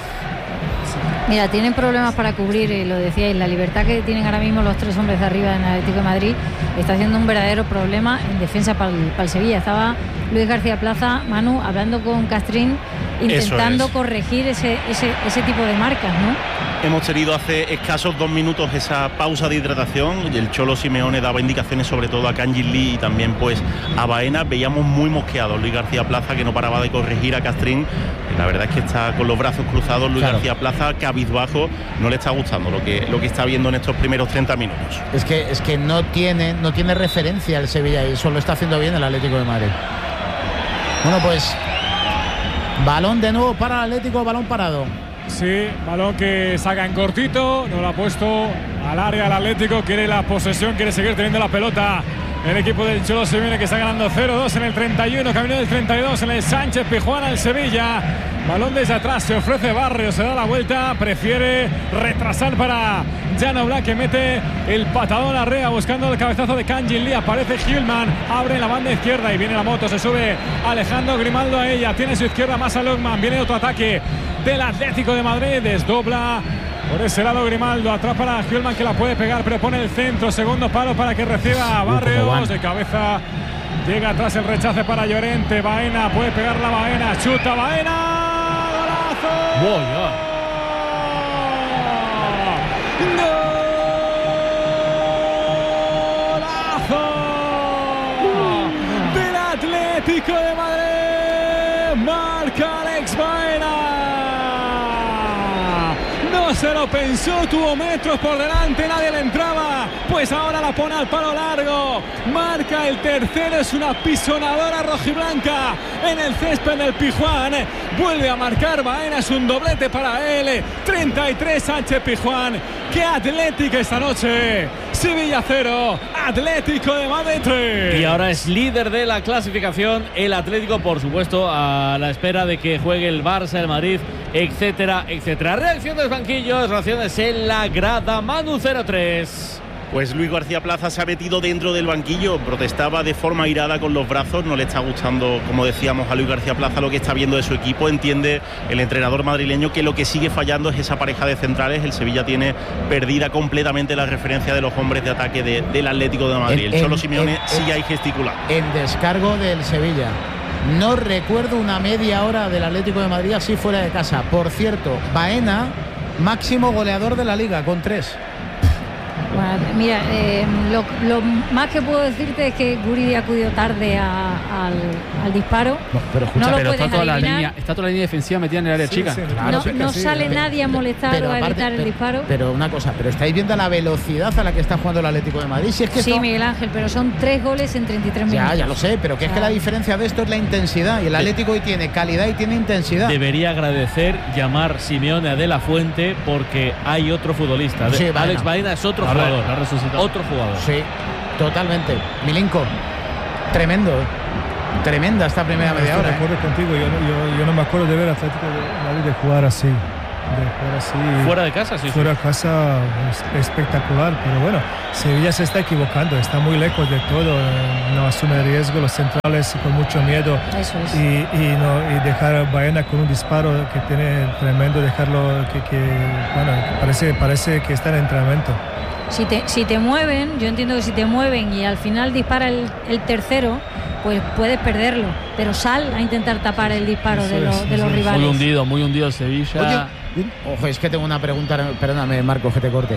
Mira, tienen problemas para cubrir, eh, lo decíais, la libertad que tienen ahora mismo los tres hombres de arriba en el Atlético de Madrid está haciendo un verdadero problema en defensa para el, para el Sevilla. Estaba Luis García Plaza, Manu, hablando con Castrín, intentando es. corregir ese, ese, ese tipo de marcas, ¿no? Hemos tenido hace escasos dos minutos esa pausa de hidratación y el Cholo Simeone daba indicaciones sobre todo a Kanji Lee y también pues a Baena. Veíamos muy mosqueado Luis García Plaza, que no paraba de corregir a Castrín. La verdad es que está con los brazos cruzados Luis Claro. García Plaza, cabizbajo, no le está gustando lo que, lo que está viendo en estos primeros treinta minutos. es que, es que no tiene, no tiene referencia el Sevilla y eso lo está haciendo bien el Atlético de Madrid. Bueno, pues balón de nuevo para el Atlético, balón parado. Sí, balón que saca en cortito, no lo ha puesto al área el Atlético, quiere la posesión, quiere seguir teniendo la pelota. El equipo del Cholo Simeone que está ganando cero dos en el treinta y uno, camino del treinta y dos en el Sánchez Pizjuán al Sevilla. Balón desde atrás, se ofrece Barrios, se da la vuelta, prefiere retrasar para Jan Oblak, que mete el patadón a Rea buscando el cabezazo de Kanji Lee. Aparece Hillman, abre la banda izquierda y viene la moto, se sube Alejandro Grimaldo a ella, tiene a su izquierda más a Longman, viene otro ataque del Atlético de Madrid, desdobla por ese lado Grimaldo, atrás para Hillman que la puede pegar, pero pone el centro, segundo palo para que reciba Uh, cómo Barrios van. de cabeza. Llega atrás el rechace para Llorente, Baena, puede pegar la Baena, chuta Baena, golazo. Wow, ya. ¡Golazo! Del Atlético de Madrid, marca Alex Baena. No se lo pensó, tuvo metros por delante, nadie le entraba, pues ahora la pone al palo largo, marca el tercero, es una pisonadora rojiblanca en el césped del Pizjuán, vuelve a marcar Baena, es un doblete para él, treinta y tres Sánchez Pizjuán. ¡Qué Atlético esta noche! Sevilla cero, Atlético de Madrid tres. Y ahora es líder de la clasificación el Atlético, por supuesto, a la espera de que juegue el Barça, el Madrid, etcétera, etcétera. Reacciones banquillos, reacciones en la grada. Manu cero tres. Pues Luis García Plaza se ha metido dentro del banquillo, protestaba de forma airada con los brazos, no le está gustando, como decíamos, a Luis García Plaza lo que está viendo de su equipo. Entiende el entrenador madrileño que lo que sigue fallando es esa pareja de centrales. El Sevilla tiene perdida completamente la referencia de los hombres de ataque de, del Atlético de Madrid. En- El Cholo en- Simeone en- sigue ahí gesticulando. En descargo del Sevilla. No recuerdo una media hora del Atlético de Madrid así fuera de casa. Por cierto, Baena, máximo goleador de la liga con tres. Bueno, mira, eh, lo, lo más que puedo decirte es que Guridi acudió tarde a, al, al disparo. No, pero escucha, no lo pero puedes está toda, la adivinar. línea, está toda la línea defensiva metida en el área Sí, chica. sí, Claro, no sí, no sí, sale pero- nadie a molestar pero o a aparte- evitar el pero- disparo. Pero una cosa, pero estáis viendo la velocidad a la que está jugando el Atlético de Madrid. Si es que Sí, esto- Miguel Ángel, pero son tres goles en treinta y tres minutos. ya, ya lo sé, pero que es que la diferencia de esto es la intensidad. Y el Atlético hoy tiene calidad y tiene intensidad. Debería agradecer llamar Simeone a De La Fuente porque hay otro futbolista. De- Sí, Baena. Alex Baena es otro La re- jugador. la resucitó. Otro jugador. Sí, totalmente. Milinko, tremendo, ¿eh? Tremenda esta primera media Estoy hora. de ¿eh? acuerdo contigo. Yo, no- yo, yo no me acuerdo de ver Atlético de Madrid de jugar así. De jugar así. Fuera de casa, sí. sí. Fuera de casa es espectacular, pero bueno, Sevilla se está equivocando, está muy lejos de todo, eh, no asume riesgo, los centrales con mucho miedo Eso es. y, y, no, y dejar a Baena con un disparo que tiene tremendo, dejarlo que, que bueno, parece, parece que está en entrenamiento. Si te, si te mueven, yo entiendo que si te mueven y al final dispara el, el tercero, pues puedes perderlo. Pero sal a intentar tapar el disparo Eso de, los es, de los eso es. rivales. Muy hundido, muy hundido el Sevilla. Oye, ojo, es que tengo una pregunta, perdóname, Marco, que te corte.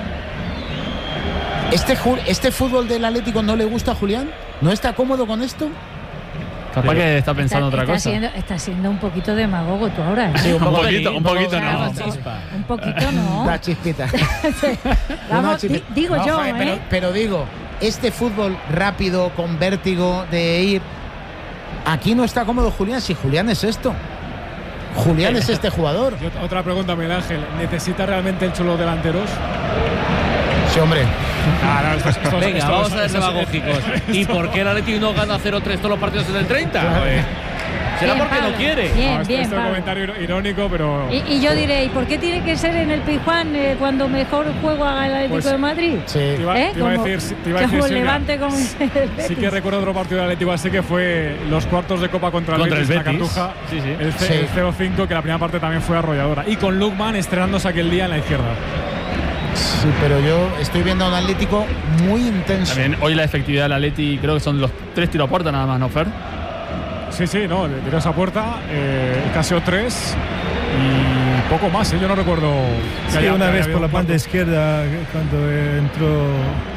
¿Este, ju- ¿Este fútbol del Atlético no le gusta a Julián? ¿No está cómodo con esto? Capaz Pero- que está pensando está, otra está cosa. Siendo, está siendo un poquito demagogo tú ahora. ¿eh? Sí, un poquito, un poquito no. no. Un poquito no. Una chispita. Vamos, Una chispita. di- digo No, yo, joder, ¿eh? pero, pero digo, este fútbol rápido, con vértigo, de ir... Aquí no está cómodo Julián, si Julián es esto. Julián es este jugador. Y otra- otra pregunta, Miguel Ángel. ¿Necesita realmente el Cholo delanteros? Sí, hombre. Ah, no, esto es- esto es- Venga, esto vamos es- a ser esto es- demagógicos. ¿Y por qué el Atlético no gana cero tres todos los partidos en el treinta? Joder. ¿Será Bien, porque no Pablo. quiere? Bien, No, esto, bien, esto es un Pablo. comentario ir- irónico, pero. Y, y yo diré, ¿y por qué tiene que ser en el Pizjuán eh, cuando mejor juego haga el Atlético Pues, de Madrid? Sí. Te iba, ¿Eh? te iba a Como- decir, te iba a como decir, el Silvia, Levante, como el sí que Betis. recuerdo otro partido del Atlético así que fue los cuartos de Copa contra el Contra Betis, el en la Betis. Cartuja, Sí, sí. el, ce- Sí. el cero cinco, que la primera parte también fue arrolladora. Y con Lukman estrenándose aquel día en la izquierda. Sí, pero yo estoy viendo a un Atlético muy intenso. También hoy la efectividad del Atleti creo que son los tres tiros a puerta nada más, ¿no, Fer? Sí, sí, no, le tiró esa puerta, eh, Casio tres y poco más, ¿eh? Yo no recuerdo que Sí, haya- una que vez haya por la un banda cuarto. izquierda cuando eh, entró.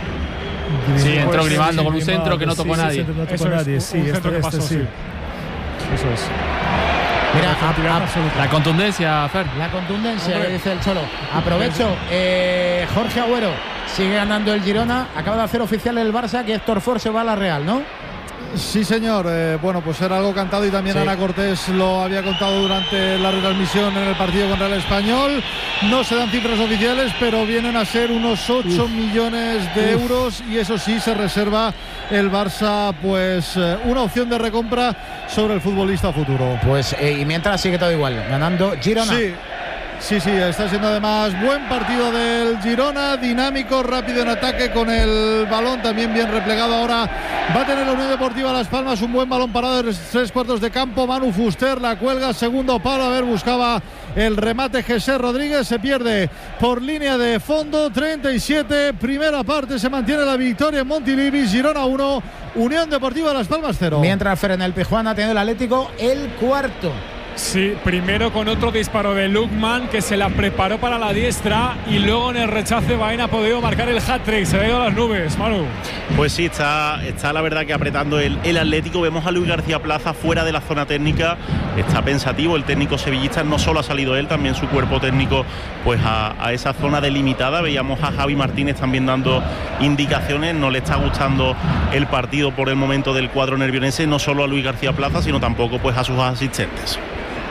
Sí, entró Pues, Grimaldo con un Grimaldo, centro que no tocó sí, a sí, nadie. centro no tocó Eso a es, nadie, un- sí, un esto, centro que esto pasó, sí. sí. Eso es. Mira, Efectividad a- a- absoluta. La contundencia, Fer. la contundencia Hombre. que dice el Cholo. Aprovecho, eh, Jorge Agüero sigue ganando el Girona. Acaba de hacer oficial el Barça que Héctor Ford se va a la Real, ¿no? Sí, señor. Eh, bueno, pues era algo cantado y también Sí. Ana Cortés lo había contado durante la retransmisión en el partido contra el Español. No se dan cifras oficiales, pero vienen a ser unos ocho millones de Uf. euros y eso sí se reserva el Barça, pues eh, una opción de recompra sobre el futbolista futuro. Pues eh, y mientras sigue todo igual, ganando Girona. Sí. Sí, sí, está siendo además buen partido del Girona, dinámico, rápido en ataque con el balón, también bien replegado. Ahora va a tener la Unión Deportiva Las Palmas un buen balón parado de tres cuartos de campo. Manu Fuster la cuelga, segundo palo, a ver, buscaba el remate Jesús Rodríguez, se pierde por línea de fondo. Treinta y siete, primera parte, se mantiene la victoria en Montilivi. Girona uno, Unión Deportiva Las Palmas cero. Mientras Fer en el Pizjuán ha tenido el Atlético el cuarto. Sí, primero con otro disparo de Lukman que se la preparó para la diestra y luego en el rechace Baena ha podido marcar el hat-trick, se ha ido a las nubes, Manu. Pues sí, está, está la verdad que apretando el, el Atlético. Vemos a Luis García Plaza fuera de la zona técnica, está pensativo el técnico sevillista, no solo ha salido él, también su cuerpo técnico pues a, a esa zona delimitada. Veíamos a Javi Martínez también dando indicaciones, no le está gustando el partido por el momento del cuadro nervionense, no solo a Luis García Plaza, sino tampoco pues a sus asistentes.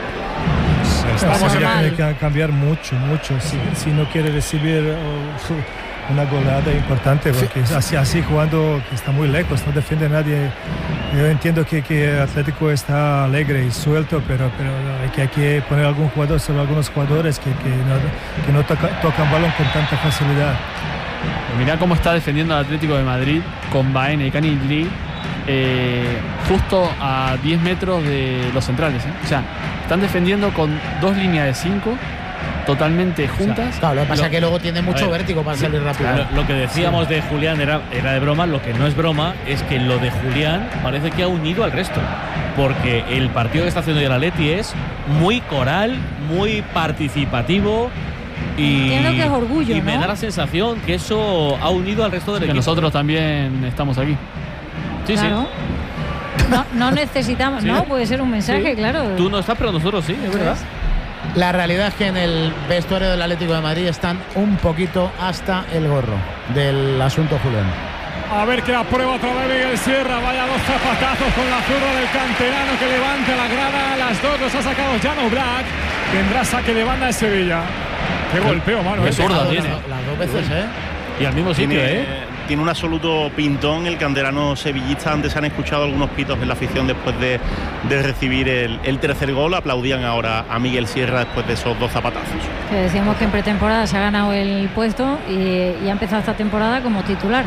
Estamos Pasa ya mal. tiene que cambiar mucho, mucho. Si, si no quiere recibir oh, su- una goleada importante, porque así, así jugando que está muy lejos, no defiende a nadie. Yo entiendo que, que Atlético está alegre y suelto, pero, pero hay, que, hay que poner algún jugador, solo algunos jugadores que, que no, que no toca- tocan balón con tanta facilidad. Mirá cómo está defendiendo el Atlético de Madrid con Baena y Canigli eh, justo a diez metros de los centrales. ¿eh? O sea, están defendiendo con dos líneas de cinco totalmente juntas. Claro, lo que pasa Lo- es que luego tiene mucho a ver, vértigo para sí, salir rápido. Lo, lo que decíamos de Julián era, era de broma, lo que no es broma es que lo de Julián parece que ha unido al resto. Porque el partido que está haciendo el Atleti es muy coral, muy participativo, Y, Entiendo que es orgullo, y me ¿no? da la sensación que eso ha unido al resto del Que equipo. nosotros también estamos aquí. Sí, Claro. No, no necesitamos, Sí. no, puede ser un mensaje, sí. claro. Tú no estás, pero nosotros sí, es verdad. La realidad es que en el vestuario del Atlético de Madrid están un poquito hasta el gorro del asunto Julián. A ver que la prueba otra vez Miguel Sierra. Vaya dos zapatazos con la zurda del canterano que levanta la grada. Las dos los ha sacado Jan Oblak. Tendrá saque de banda de Sevilla. Qué golpeo, mano. Qué ¿eh? zurda Las- tiene. Las dos veces, ¿eh? Y al mismo sitio, Tiene, ¿eh? tiene un absoluto pintón el canterano sevillista. Antes se han escuchado algunos pitos en la afición después de, de recibir el, el tercer gol. Aplaudían ahora a Miguel Sierra después de esos dos zapatazos. Que decíamos que en pretemporada se ha ganado el puesto y, y ha empezado esta temporada como titular.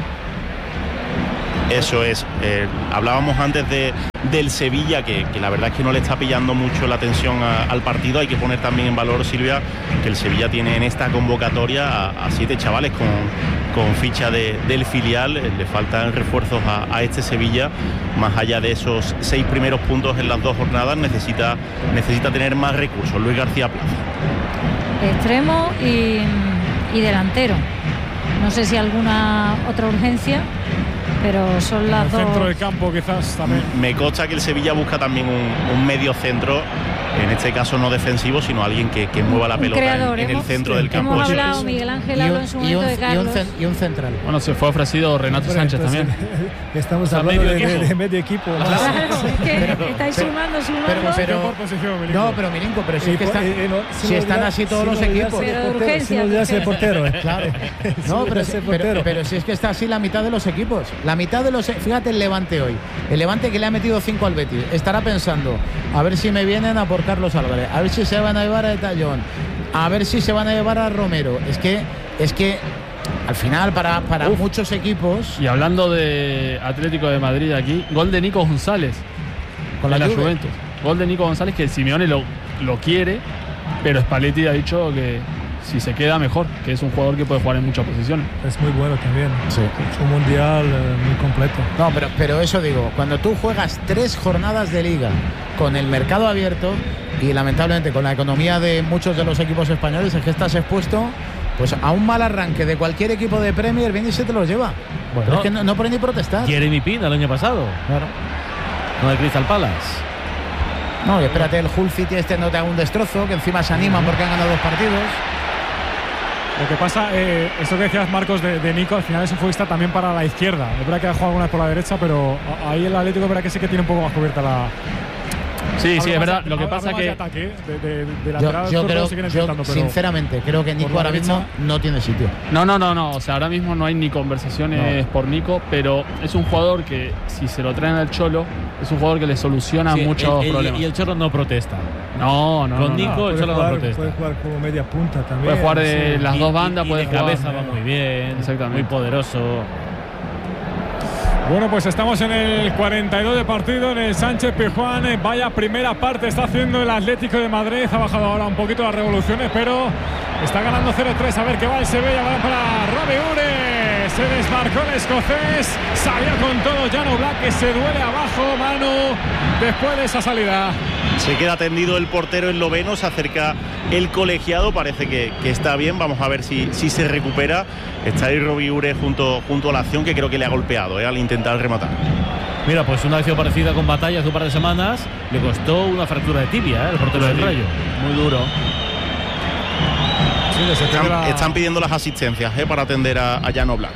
Eso es. Eh, hablábamos antes de, del Sevilla, que, que la verdad es que no le está pillando mucho la atención a- al partido. Hay que poner también en valor, Silvia, que el Sevilla tiene en esta convocatoria a, a siete chavales con, con ficha de, del filial. Eh, Le faltan refuerzos a, a este Sevilla. Más allá de esos seis primeros puntos en las dos jornadas, necesita, necesita tener más recursos. Luis García Plaza. Extremo y, y delantero. No sé si alguna otra urgencia, pero son En las el dos. centro del campo quizás también. Me consta que el Sevilla busca también un, un medio centro, en este caso no defensivo, sino alguien que, que mueva la Un pelota creador. en, en el Hemos- centro del campo. Hemos Eso hablado, es. Miguel Ángel Y habló un, en su y momento un- de y un Carlos. cen- y un central. Bueno, se fue ofrecido Renato Hombre, Sánchez entonces, también. Estamos O sea, hablando medio de, de- equipo. de medio equipo. ¿no? Claro, es que Pero- estáis pero- sumando, sumando. pero- pero- Por posición, Milinko. No, pero Milinko, pero si Y es que por- está- eh, eh, no, si sin están olvidar- así todos sin los olvidarse equipos. de Pero de portero, urgencia, sin olvidarse de de portero, eh. Claro. Sin No, pero, olvidarse de pero, portero. pero si es que está así la mitad de los equipos. La mitad de los. Fíjate el Levante hoy. El Levante que le ha metido cinco al Betis. Estará pensando, a ver si me vienen a por Carlos Álvarez, a ver si se van a llevar a Tallón, a ver si se van a llevar a Romero. Es que, es que al final, para, para muchos equipos, Y hablando de Atlético de Madrid aquí, gol de Nico González con la, en la Juve. Juventus. Gol de Nico González que Simeone lo, lo quiere, pero Spalletti ha dicho que si se queda mejor, que es un jugador que puede jugar en muchas posiciones. Es muy bueno también. Sí. Un mundial eh, muy completo. No, pero, pero eso digo, cuando tú juegas tres jornadas de liga con el mercado abierto y lamentablemente con la economía de muchos de los equipos españoles, es que estás expuesto pues a un mal arranque de cualquier equipo de Premier, viene y se te los lleva. Bueno. Es que no, no pueden ni protestar. Jeremy Pina el año pasado, Claro. con el Crystal Palace. No, y espérate, el Hull City este no te haga un destrozo, que encima se animan porque han ganado dos partidos. Lo que pasa, eh, esto que decías, Marcos, de, de Nico, al final es un futbolista también para la izquierda. Es verdad que ha jugado algunas por la derecha, pero a- ahí el Atlético es verdad que sí que tiene un poco más cubierta la. Sí, sí, Hablo es más verdad. de- Lo que hablo pasa más que de ataque, de, de, de Yo, lateral yo zurdo creo, siguen yo intentando, pero sinceramente, creo que por Nico la ahora mismo derecha- no tiene sitio. No, no, no, no. O sea, ahora mismo no hay ni conversaciones por Nico, pero es un jugador que, si se lo traen al Cholo, es un jugador que le soluciona Sí, muchos el- el- problemas. Y el Chorro no protesta. No, no, Con no, no. Nico- puede, eso no jugar, protesta. puede jugar como media punta también. Puede jugar de sí. las Y- dos y- bandas, y puede de jugar. cabeza va muy bien. Exactamente. Muy poderoso. Bueno, pues estamos en el cuarenta y dos de partido en el Sánchez Pizjuán. Eh, Vaya primera parte está haciendo el Atlético de Madrid. Ha bajado ahora un poquito las revoluciones, pero está ganando cero tres. A ver qué va el Sevilla. Va para Robbie Ure. Se desmarcó el escocés. Salió con todo Jan Oblak, que se duele abajo, Manu, después de esa salida. Se queda tendido el portero esloveno, se acerca el colegiado, parece que, que está bien, vamos a ver si, si se recupera. Está ahí Robbie Ure junto, junto a la acción, que creo que le ha golpeado eh, al intentar rematar. Mira, pues una acción parecida con Batalla hace un par de semanas le costó una fractura de tibia, ¿eh? El portero del Rayo. Muy duro. Sí, le se Están, pierde la- están pidiendo las asistencias eh, para atender a, a Jan Oblak.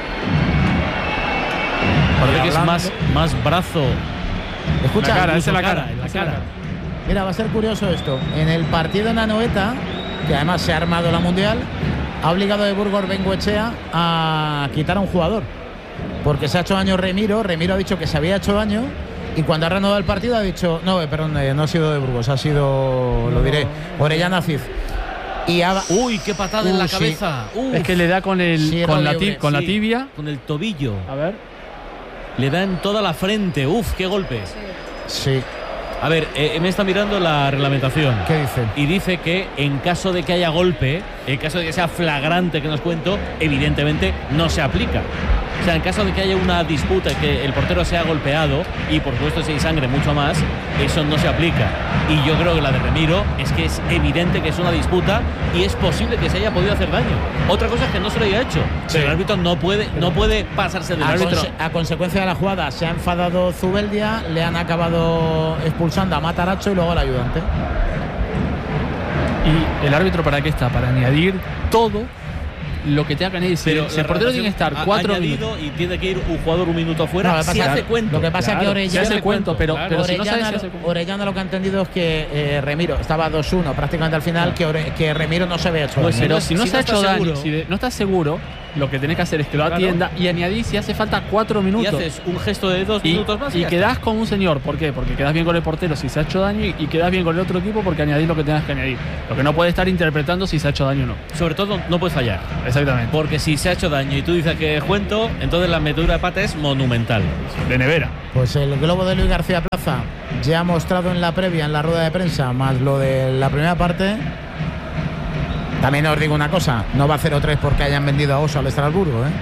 Parece que es hablando- más, más brazo. Escucha, La cara, incluso esa es la cara, cara. en la esa es la cara. mira, va a ser curioso esto. En el partido en Anoeta, que además se ha armado la Mundial, ha obligado de Burgos Bengoechea a quitar a un jugador. Porque se ha hecho daño Remiro. Remiro ha dicho que se había hecho daño. Y cuando ha reanudado el partido ha dicho, no, eh, perdón, eh, no ha sido de Burgos, ha sido, lo diré, Orellana Cid. Y ha, Uy, qué patada en Uh, la sí. cabeza. Uf. Es que le da con, el, Sí, con, la, Robbie ti- Ure, con la Sí, tibia. Con el tobillo. A ver. Le da en toda la frente. Uf, qué golpe. sí, A ver, eh, me está mirando la reglamentación. ¿qué dice? Y dice que en caso de que haya golpe, en caso de que sea flagrante que nos cuento, evidentemente no se aplica. O sea, en caso de que haya una disputa, que el portero sea golpeado y por supuesto si hay sangre mucho más, eso no se aplica. Y yo creo que la de Remiro es que es evidente que es una disputa y es posible que se haya podido hacer daño. Otra cosa es que no se lo haya hecho. Sí. Pero el árbitro no puede, no puede pasarse del a árbitro. Conse a consecuencia de la jugada se ha enfadado Zubeldia, le han acabado expulsando a Matarazzo y luego al ayudante. ¿Y el árbitro para qué está? Para añadir todo lo que tenga que añadir. Si, si el portero tiene que estar cuatro minutos y tiene que ir un jugador un minuto afuera, no, se hace cuento. Lo que pasa claro, es que Orellana, se hace cuento, pero, claro, pero Orellana, si no sabes, se hace Orellana lo que ha entendido es que eh, Remiro estaba dos uno prácticamente al final, que, Ore, que Remiro no se había hecho pues daño. Pero si no si se ha no hecho daño, seguro, si de, no estás seguro, lo que tenés que hacer es que lo atienda claro. y añadir si hace falta cuatro minutos. Y haces un gesto de dos y, minutos más. Y, y quedás está. como un señor. ¿Por qué? Porque quedás bien con el portero si se ha hecho daño y, y quedás bien con el otro equipo porque añadís lo que tengas que añadir. Lo que no puedes estar interpretando si se ha hecho daño o no. Sobre todo no puedes fallar. Exactamente. Porque si se ha hecho daño y tú dices que cuento, entonces la metedura de pata es monumental. De nevera. Pues el globo de Luis García Plaza ya ha mostrado en la previa, en la rueda de prensa, más lo de la primera parte. También os digo una cosa, no va a cero tres porque hayan vendido a Oso al Estrasburgo, ¿eh?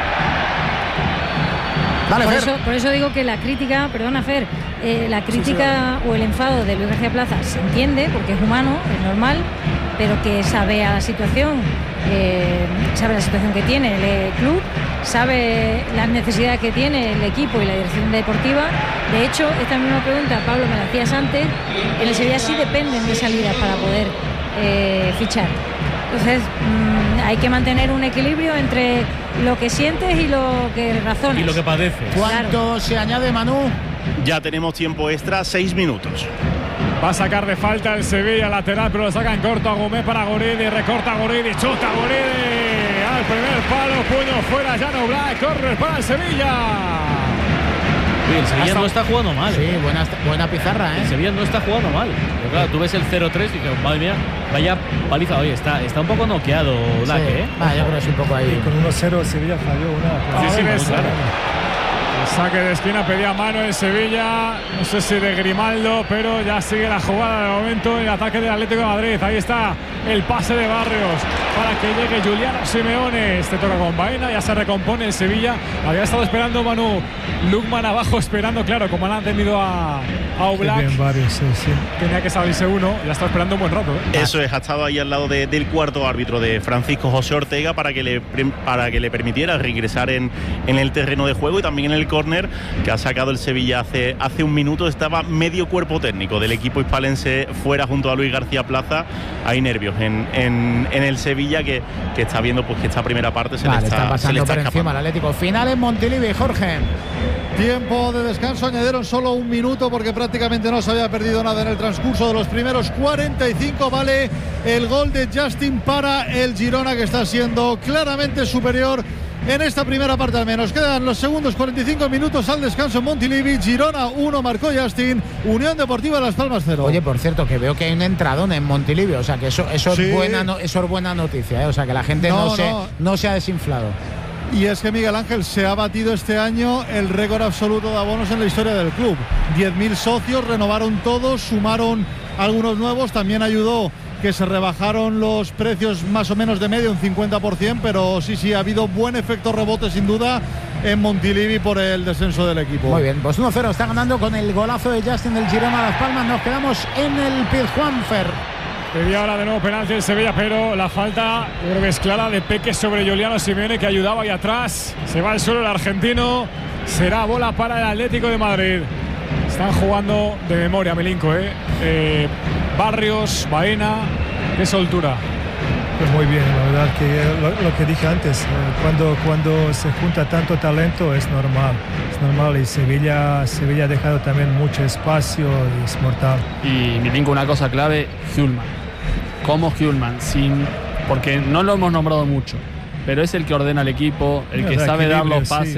Vale, por, Fer. eso, por eso digo que la crítica, perdona Fer, eh, la crítica sí, sí, o el enfado de Luis García Plaza se entiende porque es humano, es normal, pero que sabe a la situación, eh, sabe la situación que tiene el club, sabe las necesidades que tiene el equipo y la dirección deportiva. De hecho, esta misma pregunta, Pablo, me la hacías antes, en el Sevilla sí dependen de salidas para poder eh, fichar. Entonces mmm, hay que mantener un equilibrio entre lo que sientes y lo que razonas. Y lo que padeces. ¿Cuánto claro. se añade, Manu? Ya tenemos tiempo extra, seis minutos. Va a sacar de falta el Sevilla lateral, pero lo saca en corto a Gómez para Guridi. Recorta Guridi, chuta Guridi. Al primer palo, puño fuera, Jan Oblak. Corre para el Sevilla. Uy, el Sevilla no está jugando mal. Sí, buena, buena pizarra, ¿eh? El Sevilla no está jugando mal. Pero claro, tú ves el cero tres y dices, madre mía, vaya paliza. Oye, está, está un poco noqueado Oblak, sí. ¿eh? Ah, yo creo que es un poco ahí. Y con uno cero Sevilla falló una. Sí, sí, ah, sí, claro. Saque de esquina, pedía mano en Sevilla, no sé si de Grimaldo, pero ya sigue la jugada de momento en el ataque del Atlético de Madrid. Ahí está el pase de Barrios para que llegue Juliano Simeone. Este toca con Baena, ya se recompone el Sevilla. Había estado esperando Manu Lukman abajo, esperando, claro, como han atendido a, a Oblak. Bien, Barrios, sí, sí. Tenía que salirse uno, ya está esperando un buen rato, ¿eh? Eso es, ha estado ahí al lado de, del cuarto árbitro de Francisco José Ortega para que le, para que le permitiera regresar en, en el terreno de juego y también en el córner que ha sacado el Sevilla hace, hace un minuto. Estaba medio cuerpo técnico del equipo hispalense fuera junto a Luis García Plaza. Hay nervios en, en, en el Sevilla que, que está viendo pues que esta primera parte se vale, le está, está pasando se le está por escapando. encima al Atlético. Final en Montilivi, Jorge. Tiempo de descanso, añadieron solo un minuto porque prácticamente no se había perdido nada en el transcurso de los primeros cuarenta y cinco. Vale el gol de Justin para el Girona, que está siendo claramente superior en esta primera parte al menos. Quedan los segundos cuarenta y cinco minutos al descanso en Montilivi. Girona uno, marcó Justin. Unión Deportiva Las Palmas cero. Oye, por cierto, que veo que hay un entradón en Montilivi, o sea que eso, eso, sí. es, buena, no, eso es buena noticia, ¿eh? O sea que la gente no, no, se, no. no se ha desinflado. Y es que Miguel Ángel se ha batido este año el récord absoluto de abonos en la historia del club. diez mil socios, renovaron todos, sumaron algunos nuevos, también ayudó que se rebajaron los precios más o menos de medio, un cincuenta por ciento, pero sí, sí, ha habido buen efecto rebote sin duda en Montilivi por el descenso del equipo. Muy bien, pues uno cero está ganando con el golazo de Justin del Girona Las Palmas. Nos quedamos en el Pizjuán-Fer. Pedía ahora de nuevo penalti en Sevilla, pero la falta, yo creo que es clara, de Peque sobre Juliano Simeone, que ayudaba ahí atrás. Se va al suelo el argentino. Será bola para el Atlético de Madrid. Están jugando de memoria, Milinko, ¿eh? eh Barrios, Baena, qué soltura. Pues muy bien, la verdad que lo, lo que dije antes, eh, cuando, cuando se junta tanto talento es normal, es normal y Sevilla, Sevilla ha dejado también mucho espacio y es mortal. Y Milinko, una cosa clave, Hjulmand. Como Hjulmand, sin, porque no lo hemos nombrado mucho, pero es el que ordena el equipo, el que sabe dar los pases, sí.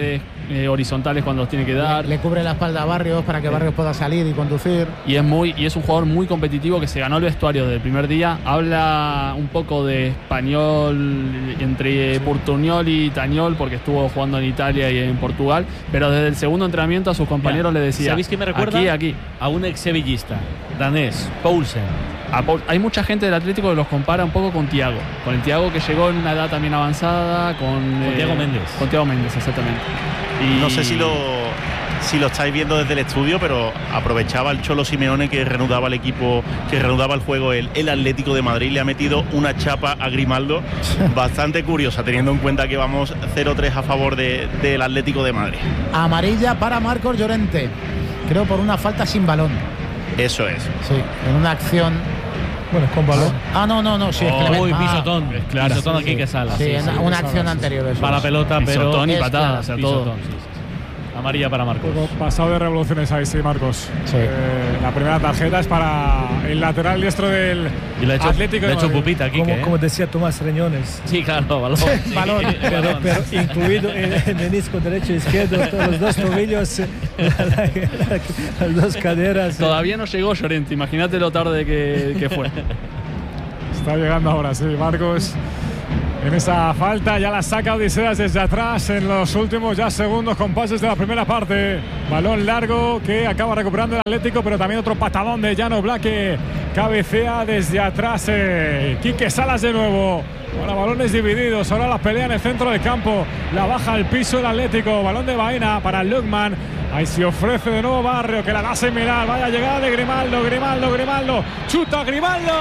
eh, horizontales cuando los tiene que dar. Le, le cubre la espalda a Barrios para que Barrios pueda salir y conducir. Y es, muy, y es un jugador muy competitivo que se ganó el vestuario desde el primer día. Habla un poco de español entre Portuñol y Tañol porque estuvo jugando en Italia y en Portugal. Pero desde el segundo entrenamiento a sus compañeros Mira, le decía: ¿sabéis qué me recuerda? Aquí, aquí. A un ex sevillista danés, Poulsen. Hay mucha gente del Atlético que los compara un poco con Thiago, con el Thiago que llegó en una edad también avanzada, con, con eh, Thiago Méndez. Con Thiago Méndez, exactamente. Y no sé si lo, si lo estáis viendo desde el estudio, pero aprovechaba el Cholo Simeone que reanudaba el equipo, que reanudaba el juego el, el Atlético de Madrid, le ha metido una chapa a Grimaldo bastante curiosa, teniendo en cuenta que vamos cero tres a favor de, del Atlético de Madrid. Amarilla para Marcos Llorente, creo por una falta sin balón. Eso es. Sí, en una acción. Bueno, con balón. Ah, no, no, no. Sí, oh, es que uy, ah, pisotón. Claro, pisotón sí, aquí sí. que sala. Sí, Sí, en sí, una sí, acción sí. anterior. Eso. Para la pelota, pero. Pisotón y es patada, claro, o sea, pisotón, todo. sí, sí. Amarilla para Marcos. Pasado de revoluciones ahí, sí, Marcos. Sí. Eh, la primera tarjeta es para el lateral diestro del Y le ha hecho, Atlético le de ha hecho Madrid. pupita aquí. Como, ¿eh? como decía Tomás Reñones. Sí, claro, balón. Sí, balón. Pero, balón. pero incluido el, el menisco derecho e izquierdo, todos los dos tobillos, la, la, la, las dos caderas. Todavía no llegó Llorente, imagínate lo tarde que, que fue. Está llegando ahora, sí, Marcos. En esa falta ya la saca Odiseas desde atrás en los últimos ya segundos compases de la primera parte. Balón largo que acaba recuperando el Atlético, pero también otro patadón de Llano Black que cabecea desde atrás. Eh, Quique Salas de nuevo. Ahora balones divididos, ahora la pelea en el centro del campo. La baja al piso el Atlético. Balón de Baena para Lukman. Ahí se ofrece de nuevo Barrio, que la da similar. Vaya llegada de Grimaldo, Grimaldo, Grimaldo. Chuta Grimaldo.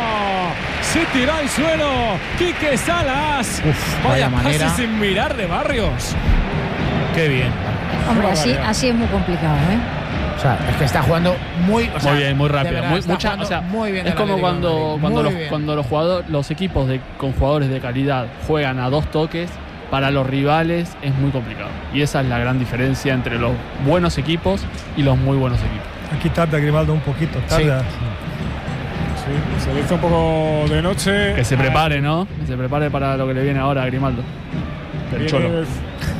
Se tira al suelo. Quique Salas. Uf, vaya vaya pase manera. sin mirar de Barrios. Qué bien. Hombre, así, así es muy complicado, ¿eh? O sea, es que está jugando muy, o sea, Muy bien, muy de rápido. verdad, Muy, está mucha, jugando o sea, muy bien es el como Atlético de cuando, Madrid. cuando, Muy los, bien. cuando los, jugadores, los equipos de, con jugadores de calidad juegan a dos toques, para los rivales es muy complicado. Y esa es la gran diferencia entre los buenos equipos y los muy buenos equipos. Aquí tarda Grimaldo un poquito, tarda. Sí, se le hizo un poco de noche. Que se prepare, ¿no? Que se prepare para lo que le viene ahora a Grimaldo. El Viene Cholo. el-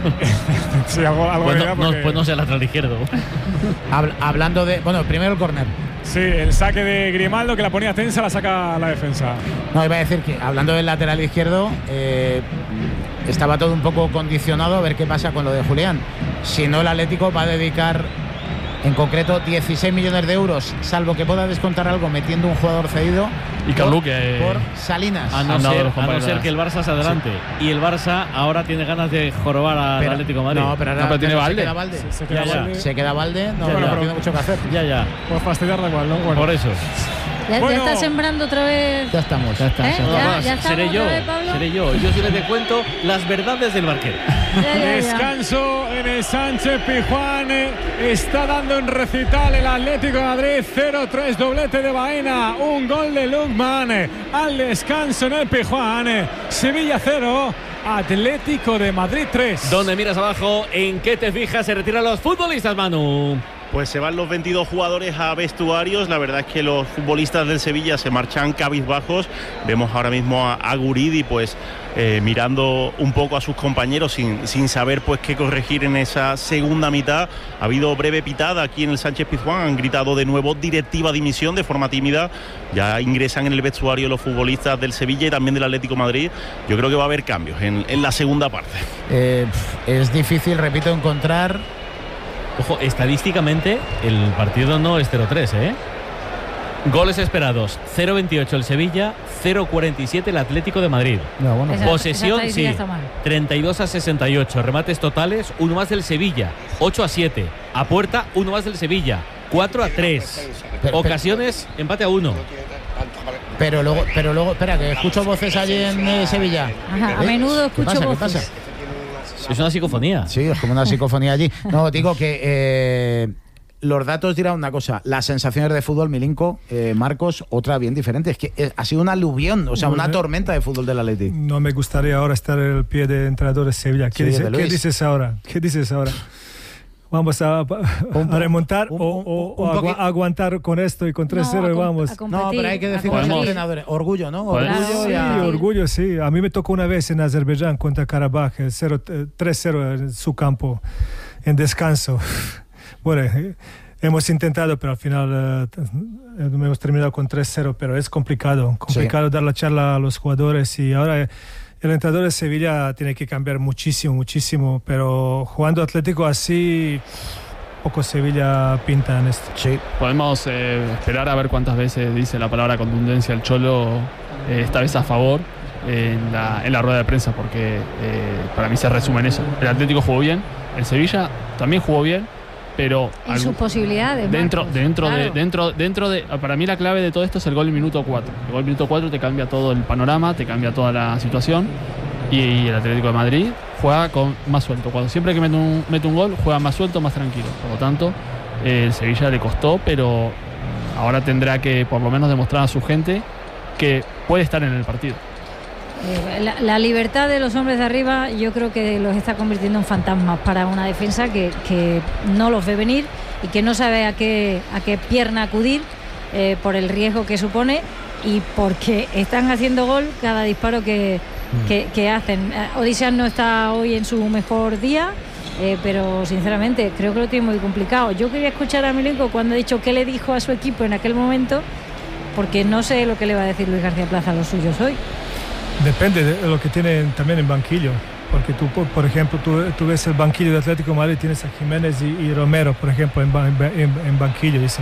sí, algo, algo Pues de no, idea no, porque- pues no sea lateral izquierdo. Habl- hablando de. Bueno, primero el córner. Sí, el saque de Grimaldo que la ponía tensa, la saca a la defensa. No, iba a decir que hablando del lateral izquierdo, eh, estaba todo un poco condicionado a ver qué pasa con lo de Julián. Si no, el Atlético va a dedicar en concreto dieciséis millones de euros, salvo que pueda descontar algo metiendo un jugador cedido. Y Carlu, que- por Salinas. A no, Han dado ser, los a no compañeros. ser que el Barça se adelante. Y el Barça ahora tiene ganas de jorobar al Pero- Atlético de Madrid. No, pero ahora No, pero tiene se Valde. queda Valde. Se queda Ya, ya. Valde. Se queda Valde, no, Ya, no ya. tiene mucho que hacer. Ya, ya. Por fastidiar da igual, ¿no? Bueno, Por eso. Ya, ya Bueno. está sembrando otra vez. Ya estamos. Ya está, ¿Eh? ya está. Ya, No, ya estamos seré yo, otra vez, Pablo. seré yo. Yo sí les cuento las verdades del barquero. Ya, ya, ya. descanso en el Sánchez Pizjuán. Está dando en recital el Atlético de Madrid. cero tres, doblete de Baena. Un gol de Lukman. Al descanso en el Pizjuán. Sevilla cero, Atlético de Madrid tres. Donde miras abajo, ¿en qué te fijas? Se retiran los futbolistas, Manu. Pues se van los veintidós jugadores a vestuarios. La verdad es que los futbolistas del Sevilla se marchan cabizbajos. Vemos ahora mismo a, a Guridi pues eh, mirando un poco a sus compañeros sin, sin saber pues qué corregir en esa segunda mitad. Ha habido breve pitada aquí en el Sánchez Pizjuán. Han gritado de nuevo directiva dimisión de forma tímida. Ya ingresan en el vestuario los futbolistas del Sevilla y también del Atlético de Madrid. Yo creo que va a haber cambios en, en la segunda parte. Eh, pf, es difícil, repito, encontrar. Ojo, estadísticamente el partido no es cero tres, ¿eh? Goles esperados, cero veintiocho el Sevilla, cero cuarenta y siete el Atlético de Madrid. No, bueno, Esa- Posesión, esa sí, estadística está mal. treinta y dos a sesenta y ocho. Remates totales, uno más del Sevilla, ocho a siete. A puerta, uno más del Sevilla, cuatro a tres. Pero- Ocasiones, empate a uno. pero luego, pero luego, espera, que escucho voces allí en eh, Sevilla. Ajá, a ¿Eh? menudo ¿Qué escucho pasa? ¿Qué voces. pasa? Es una psicofonía. Sí, es como una psicofonía allí. No, digo que eh, los datos dirán una cosa. Las sensaciones de fútbol, Milinko, eh, Marcos, otra bien diferente. Es que eh, ha sido una aluvión, o sea, una tormenta de fútbol del Atlético. No me gustaría ahora estar al pie de entrenador de Sevilla. ¿Qué, Sí, dice- de ¿qué Luis. dices ahora? ¿Qué dices ahora? vamos a, a remontar un, o, un, o, un o agu aguantar con esto y con tres cero no, y vamos. No, pero hay que decir a los entrenadores, orgullo, ¿no? Podemos. Orgullo, Sí, ya. orgullo, sí. A mí me tocó una vez en Azerbaiyán contra Karabaj, tres cero en su campo, en descanso. Bueno, eh, hemos intentado, pero al final eh, hemos terminado con tres cero, pero es complicado, complicado sí. dar la charla a los jugadores y ahora... El entrenador de Sevilla tiene que cambiar muchísimo, muchísimo, pero jugando Atlético así, poco Sevilla pinta en esto. Sí. Podemos eh, esperar a ver cuántas veces dice la palabra contundencia el Cholo, eh, esta vez a favor, eh, en, la, en la rueda de prensa, porque eh, para mí se resume en eso. El Atlético jugó bien, el Sevilla también jugó bien, pero en sus posibilidades dentro Marcos, dentro claro. de dentro dentro de para mí la clave de todo esto es el gol en minuto cuatro. El gol en minuto cuatro te cambia todo el panorama, te cambia toda la situación y, y el Atlético de Madrid juega con más suelto. Cuando siempre que mete un, mete un gol juega más suelto, más tranquilo. Por lo tanto, eh, el Sevilla le costó, pero ahora tendrá que por lo menos demostrar a su gente que puede estar en el partido. La, la libertad de los hombres de arriba yo creo que los está convirtiendo en fantasmas para una defensa que, que no los ve venir y que no sabe a qué, a qué pierna acudir eh, por el riesgo que supone y porque están haciendo gol cada disparo que, mm. que, que hacen. Odysseas no está hoy en su mejor día, eh, pero sinceramente creo que lo tiene muy complicado. Yo quería escuchar a Milenko cuando ha dicho qué le dijo a su equipo en aquel momento, porque no sé lo que le va a decir Luis García Plaza a los suyos hoy. Depende de lo que tienen también en banquillo, porque tú, por ejemplo, tú, tú ves el banquillo de Atlético de Madrid, tienes a Jiménez y, y Romero, por ejemplo, en, en, en banquillo, y se